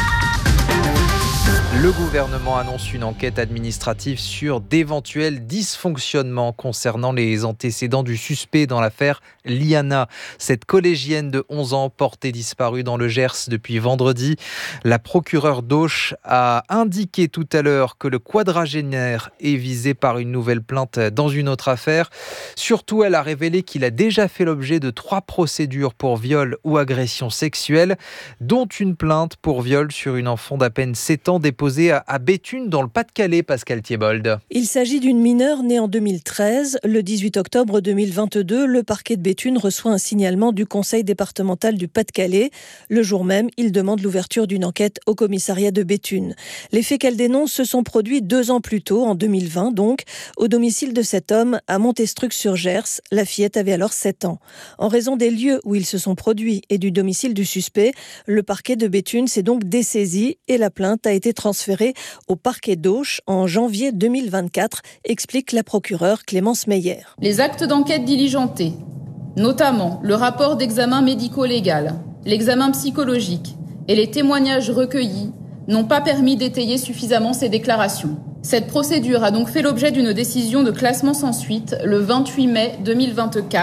Le gouvernement annonce une enquête administrative sur d'éventuels dysfonctionnements concernant les antécédents du suspect dans l'affaire Liana. Cette collégienne de 11 ans portée disparue dans le Gers depuis vendredi. La procureure d'Auch a indiqué tout à l'heure que le quadragénaire est visé par une nouvelle plainte dans une autre affaire. Surtout, elle a révélé qu'il a déjà fait l'objet de 3 procédures pour viol ou agression sexuelle, dont une plainte pour viol sur une enfant d'à peine 7 ans déposée à Béthune dans le Pas-de-Calais, Pascal Thiebold. Il s'agit d'une mineure née en 2013. Le 18 octobre 2022, le parquet de Béthune reçoit un signalement du conseil départemental du Pas-de-Calais. Le jour même, il demande l'ouverture d'une enquête au commissariat de Béthune. Les faits qu'elle dénonce se sont produits 2 ans plus tôt, en 2020 donc, au domicile de cet homme à Montestruc-sur-Gers. La fillette avait alors 7 ans. En raison des lieux où ils se sont produits et du domicile du suspect, le parquet de Béthune s'est donc dessaisi et la plainte a été transférée au parquet d'Auch en janvier 2024, explique la procureure Clémence Meyer. Les actes d'enquête diligentés, notamment le rapport d'examen médico-légal, l'examen psychologique et les témoignages recueillis, n'ont pas permis d'étayer suffisamment ces déclarations. Cette procédure a donc fait l'objet d'une décision de classement sans suite le 28 mai 2024 pour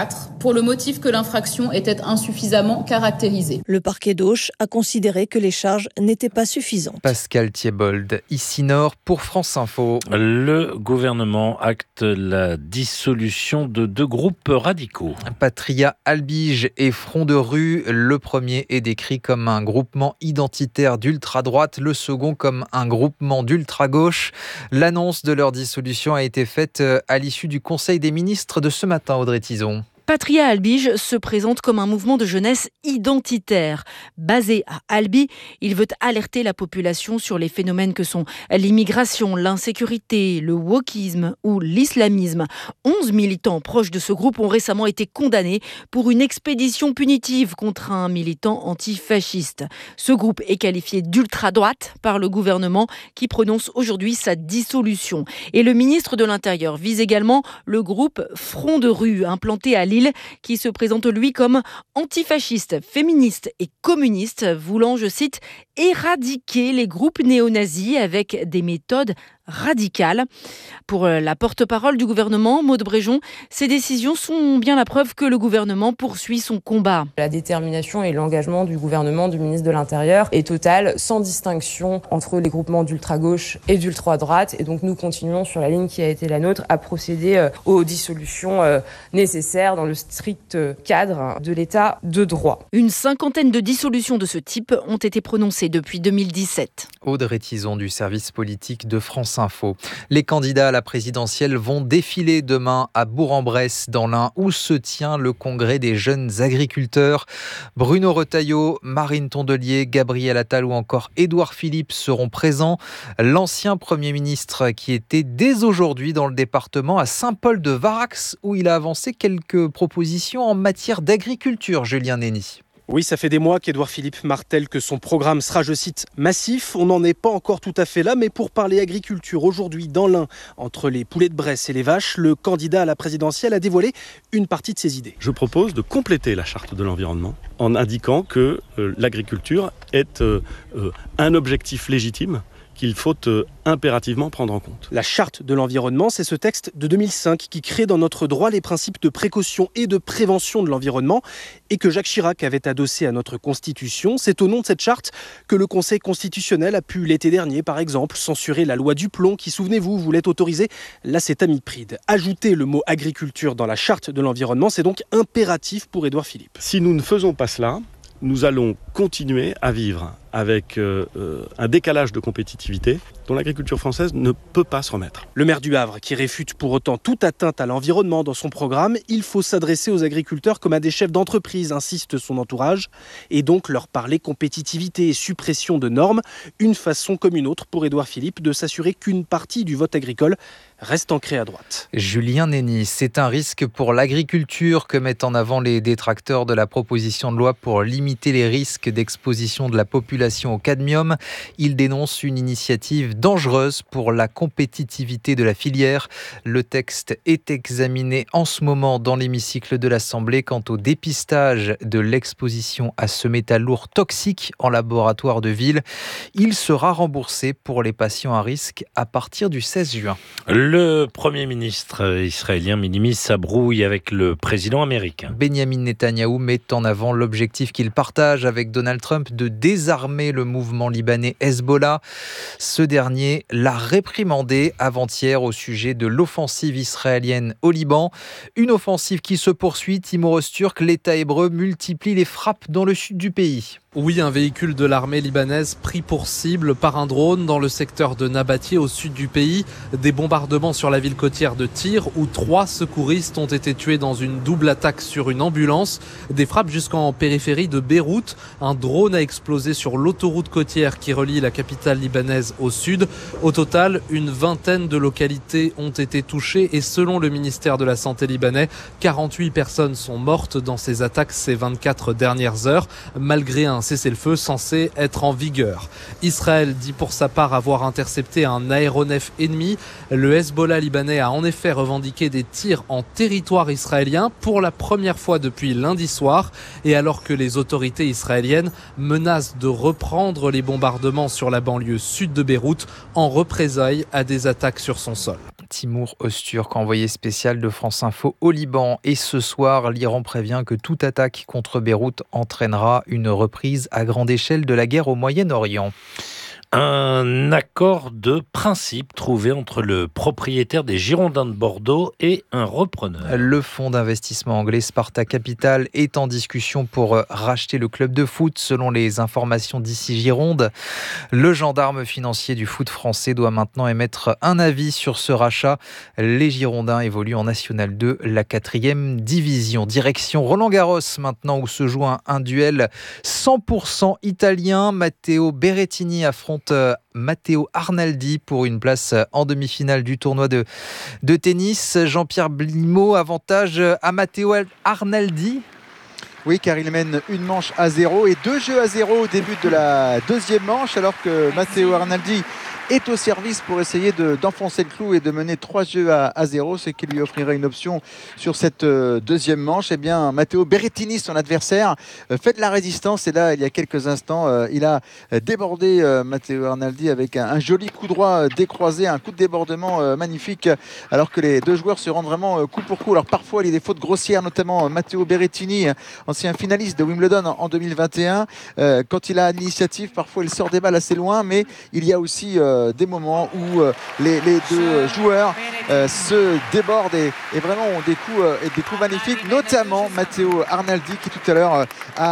pour le motif que l'infraction était insuffisamment caractérisée. Le parquet d'Auch a considéré que les charges n'étaient pas suffisantes. Pascal Thiebold, ici Nord pour France Info. Le gouvernement acte la dissolution de 2 groupes radicaux. Patria Albige et Front de Rue. Le premier est décrit comme un groupement identitaire d'ultra-droite, le second comme un groupement d'ultra-gauche. L'annonce de leur dissolution a été faite à l'issue du Conseil des ministres de ce matin, Audrey Tizon. Patria Albige se présente comme un mouvement de jeunesse identitaire. Basé à Albi, il veut alerter la population sur les phénomènes que sont l'immigration, l'insécurité, le wokisme ou l'islamisme. 11 militants proches de ce groupe ont récemment été condamnés pour une expédition punitive contre un militant antifasciste. Ce groupe est qualifié d'ultra-droite par le gouvernement qui prononce aujourd'hui sa dissolution. Et le ministre de l'Intérieur vise également le groupe Front de Rue, implanté à Lille, qui se présente lui comme antifasciste, féministe et communiste, voulant, je cite, éradiquer les groupes néo-nazis avec des méthodes radicales. Pour la porte-parole du gouvernement, Maud Bréjon, ces décisions sont bien la preuve que le gouvernement poursuit son combat. La détermination et l'engagement du gouvernement, du ministre de l'Intérieur est total, sans distinction entre les groupements d'ultra-gauche et d'ultra-droite. Et donc nous continuons sur la ligne qui a été la nôtre à procéder aux dissolutions nécessaires dans le strict cadre de l'état de droit. Une 50aine de dissolutions de ce type ont été prononcées depuis 2017. Audrey Tizon du service politique de France Info. Les candidats à la présidentielle vont défiler demain à Bourg-en-Bresse dans l'Ain où se tient le congrès des jeunes agriculteurs. Bruno Retailleau, Marine Tondelier, Gabriel Attal ou encore Édouard Philippe seront présents. L'ancien Premier ministre qui était dès aujourd'hui dans le département à Saint-Paul-de-Varax où il a avancé quelques propositions en matière d'agriculture, Julien Nény. Oui, ça fait des mois qu'Édouard Philippe martèle que son programme sera, je cite, massif. On n'en est pas encore tout à fait là, mais pour parler agriculture, aujourd'hui dans l'Ain, entre les poulets de Bresse et les vaches, le candidat à la présidentielle a dévoilé une partie de ses idées. Je propose de compléter la charte de l'environnement en indiquant que l'agriculture est un objectif légitime qu'il faut impérativement prendre en compte. La charte de l'environnement, c'est ce texte de 2005 qui crée dans notre droit les principes de précaution et de prévention de l'environnement et que Jacques Chirac avait adossé à notre Constitution. C'est au nom de cette charte que le Conseil constitutionnel a pu l'été dernier, par exemple, censurer la loi Duplon qui, souvenez-vous, voulait autoriser l'acétamipride. Ajouter le mot agriculture dans la charte de l'environnement, c'est donc impératif pour Édouard Philippe. Si nous ne faisons pas cela, nous allons continuer à vivre avec un décalage de compétitivité dont l'agriculture française ne peut pas se remettre. Le maire du Havre qui réfute pour autant toute atteinte à l'environnement dans son programme, il faut s'adresser aux agriculteurs comme à des chefs d'entreprise, insiste son entourage, et donc leur parler compétitivité et suppression de normes, une façon comme une autre pour Édouard Philippe de s'assurer qu'une partie du vote agricole reste ancrée à droite. Julien Nény, c'est un risque pour l'agriculture que mettent en avant les détracteurs de la proposition de loi pour limiter les risques d'exposition de la population au cadmium. Ils dénoncent une initiative dangereuse pour la compétitivité de la filière. Le texte est examiné en ce moment dans l'hémicycle de l'Assemblée. Quant au dépistage de l'exposition à ce métal lourd toxique en laboratoire de ville, il sera remboursé pour les patients à risque à partir du 16 juin. Le Premier ministre israélien minimise sa brouille avec le président américain. Benjamin Netanyahou met en avant l'objectif qu'il partage avec Donald Trump de désarmer le mouvement libanais Hezbollah. Ce dernier l'a réprimandé avant-hier au sujet de l'offensive israélienne au Liban. Une offensive qui se poursuit. Timur Öztürk, l'État hébreu multiplie les frappes dans le sud du pays. Oui, un véhicule de l'armée libanaise pris pour cible par un drone dans le secteur de Nabatieh au sud du pays. Des bombardements sur la ville côtière de Tyr où 3 secouristes ont été tués dans une double attaque sur une ambulance. Des frappes jusqu'en périphérie de Beyrouth. Un drone a explosé sur l'autoroute côtière qui relie la capitale libanaise au sud. Au total, une vingtaine de localités ont été touchées et selon le ministère de la Santé libanais, 48 personnes sont mortes dans ces attaques ces 24 dernières heures, malgré un cessez-le-feu censé être en vigueur. Israël dit pour sa part avoir intercepté un aéronef ennemi. Le Hezbollah libanais a en effet revendiqué des tirs en territoire israélien pour la première fois depuis lundi soir et alors que les autorités israéliennes menacent de reprendre les bombardements sur la banlieue sud de Beyrouth en représailles à des attaques sur son sol. Timour Öztürk, envoyé spécial de France Info au Liban. Et ce soir, l'Iran prévient que toute attaque contre Beyrouth entraînera une reprise à grande échelle de la guerre au Moyen-Orient. Un accord de principe trouvé entre le propriétaire des Girondins de Bordeaux et un repreneur. Le fonds d'investissement anglais Sparta Capital est en discussion pour racheter le club de foot. Selon les informations d'ici Gironde, le gendarme financier du foot français doit maintenant émettre un avis sur ce rachat. Les Girondins évoluent en National 2, la 4e division. Direction Roland-Garros maintenant, où se joue un duel 100% italien. Matteo Berrettini affronte Matteo Arnaldi pour une place en demi-finale du tournoi de tennis. Jean-Pierre Blimaud, avantage à Matteo Arnaldi. Oui, car il mène une manche à 0 et 2 jeux à 0 au début de la deuxième manche, alors que Matteo Arnaldi est au service pour essayer d'enfoncer le clou et de mener 3 jeux à 0, ce qui lui offrirait une option sur cette deuxième manche. Eh bien, Matteo Berrettini, son adversaire, fait de la résistance, et là, il y a quelques instants, il a débordé Matteo Arnaldi avec un joli coup droit décroisé, un coup de débordement magnifique, alors que les deux joueurs se rendent vraiment coup pour coup. Alors parfois, il y a des fautes grossières, notamment Matteo Berrettini, ancien finaliste de Wimbledon en 2021. Quand il a l'initiative, parfois il sort des balles assez loin, mais il y a aussi des moments où les deux joueurs se débordent et vraiment ont des coups magnifiques, notamment Matteo Arnaldi qui tout à l'heure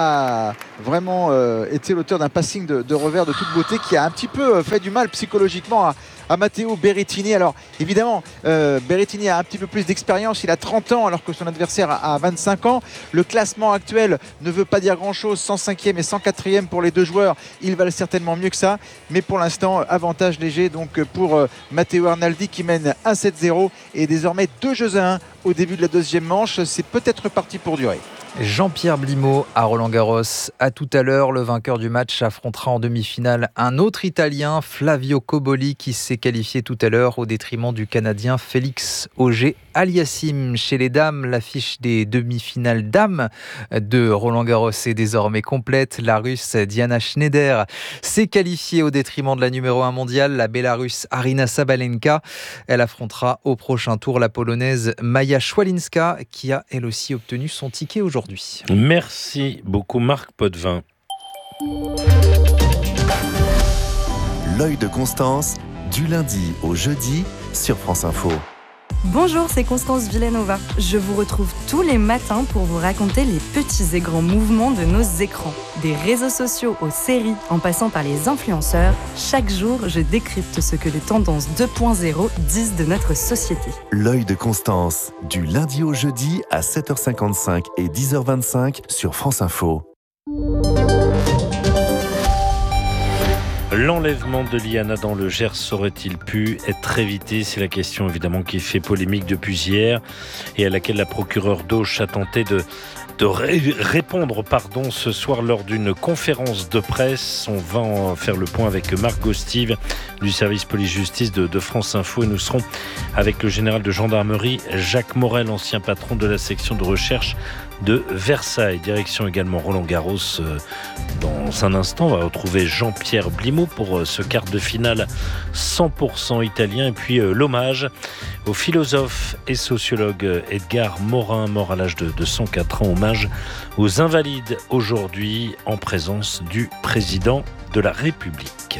a vraiment été l'auteur d'un passing de revers de toute beauté qui a un petit peu fait du mal psychologiquement à Matteo Berrettini. Alors évidemment, Berrettini a un petit peu plus d'expérience, il a 30 ans alors que son adversaire a 25 ans. Le classement actuel ne veut pas dire grand chose, 105e et 104e pour les deux joueurs, ils valent certainement mieux que ça, mais pour l'instant avantage léger donc pour Matteo Arnaldi qui mène 1-7-0 et désormais 2 jeux à 1 au début de la deuxième manche. C'est peut-être parti pour durer. Jean-Pierre Blimaud à Roland-Garros. À tout à l'heure, le vainqueur du match affrontera en demi-finale un autre Italien, Flavio Cobolli, qui s'est qualifié tout à l'heure au détriment du Canadien Félix Auger-Aliassime. Chez les dames, l'affiche des demi-finales dames de Roland-Garros est désormais complète. La Russe Diana Schneider s'est qualifiée au détriment de la numéro 1 mondiale, la Bélarusse Arina Sabalenka. Elle affrontera au prochain tour la Polonaise Maja Szwalinska, qui a elle aussi obtenu son ticket aujourd'hui. Merci beaucoup Marc Potvin. L'œil de Constance, du lundi au jeudi sur France Info. Bonjour, c'est Constance Villanova. Je vous retrouve tous les matins pour vous raconter les petits et grands mouvements de nos écrans. Des réseaux sociaux aux séries, en passant par les influenceurs, chaque jour, je décrypte ce que les tendances 2.0 disent de notre société. L'œil de Constance, du lundi au jeudi à 7h55 et 10h25 sur France Info. L'enlèvement de Liana dans le Gers aurait-il pu être évité ? C'est la question évidemment qui fait polémique depuis hier et à laquelle la procureure d'Auch a tenté de répondre ce soir lors d'une conférence de presse. On va en faire le point avec Marc Gostive du service police-justice de France Info et nous serons avec le général de gendarmerie Jacques Morel, ancien patron de la section de recherche de Versailles. Direction également Roland-Garros. Dans un instant, on va retrouver Jean-Pierre Blimaud pour ce quart de finale 100% italien. Et puis l'hommage au philosophe et sociologue Edgar Morin, mort à l'âge de 104 ans. Hommage aux invalides aujourd'hui en présence du président de la République.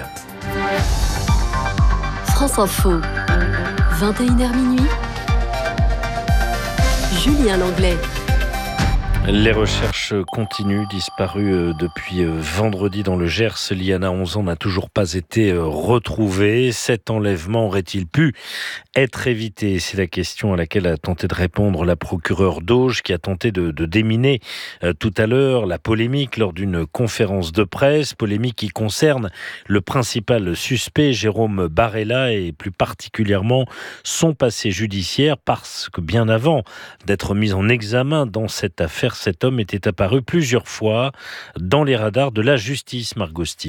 France Info, 21h minuit. Julien Langlais. Les recherches continuent. Disparue depuis vendredi dans le Gers, Liana, 11 ans, n'a toujours pas été retrouvée. Cet enlèvement aurait-il pu être évité ? C'est la question à laquelle a tenté de répondre la procureure d'Auch, qui a tenté de déminer tout à l'heure la polémique lors d'une conférence de presse. Polémique qui concerne le principal suspect, Jérôme Barella, et plus particulièrement son passé judiciaire, parce que bien avant d'être mis en examen dans cette affaire, cet homme était apparu plusieurs fois dans les radars de la justice, Margot Steve.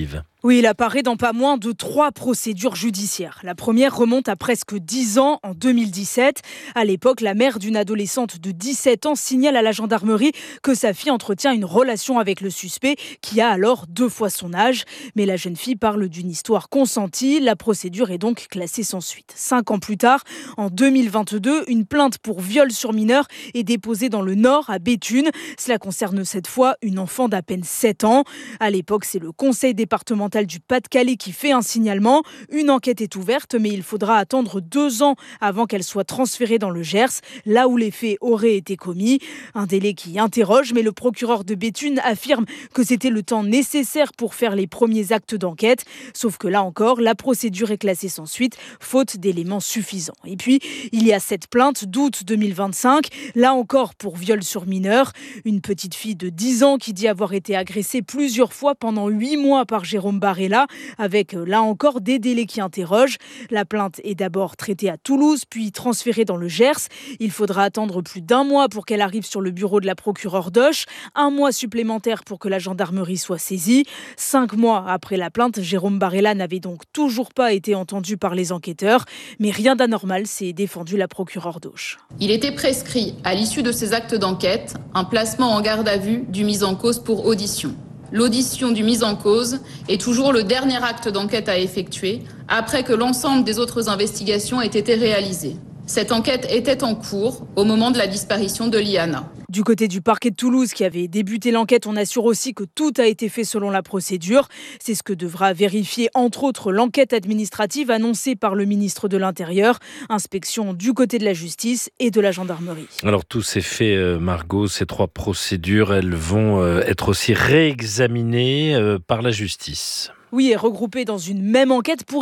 Oui, il apparaît dans pas moins de 3 procédures judiciaires. La première remonte à presque 10 ans, en 2017. À l'époque, la mère d'une adolescente de 17 ans signale à la gendarmerie que sa fille entretient une relation avec le suspect, qui a alors 2 fois son âge. Mais la jeune fille parle d'une histoire consentie. La procédure est donc classée sans suite. 5 ans plus tard, en 2022, une plainte pour viol sur mineur est déposée dans le Nord, à Béthune. Cela concerne cette fois une enfant d'à peine 7 ans. À l'époque, c'est le conseil départemental du Pas-de-Calais qui fait un signalement. Une enquête est ouverte, mais il faudra attendre 2 ans avant qu'elle soit transférée dans le Gers, là où les faits auraient été commis. Un délai qui interroge, mais le procureur de Béthune affirme que c'était le temps nécessaire pour faire les premiers actes d'enquête. Sauf que là encore, la procédure est classée sans suite, faute d'éléments suffisants. Et puis, il y a cette plainte d'août 2025, là encore pour viol sur mineur. Une petite fille de 10 ans qui dit avoir été agressée plusieurs fois pendant 8 mois par Jérôme Barella, avec là encore des délais qui interrogent. La plainte est d'abord traitée à Toulouse, puis transférée dans le Gers. Il faudra attendre plus d'1 mois pour qu'elle arrive sur le bureau de la procureure d'Auch. 1 mois supplémentaire pour que la gendarmerie soit saisie. 5 mois après la plainte, Jérôme Barella n'avait donc toujours pas été entendu par les enquêteurs. Mais rien d'anormal, s'est défendu la procureure d'Auch. Il était prescrit, à l'issue de ces actes d'enquête, un placement en garde à vue du mis en cause pour audition. L'audition du mis en cause est toujours le dernier acte d'enquête à effectuer après que l'ensemble des autres investigations aient été réalisées. Cette enquête était en cours au moment de la disparition de Liana. Du côté du parquet de Toulouse qui avait débuté l'enquête, on assure aussi que tout a été fait selon la procédure. C'est ce que devra vérifier entre autres l'enquête administrative annoncée par le ministre de l'Intérieur. Inspection du côté de la justice et de la gendarmerie. Alors tous ces faits, Margot, ces 3 procédures, elles vont être aussi réexaminées par la justice. Oui, et regroupées dans une même enquête pour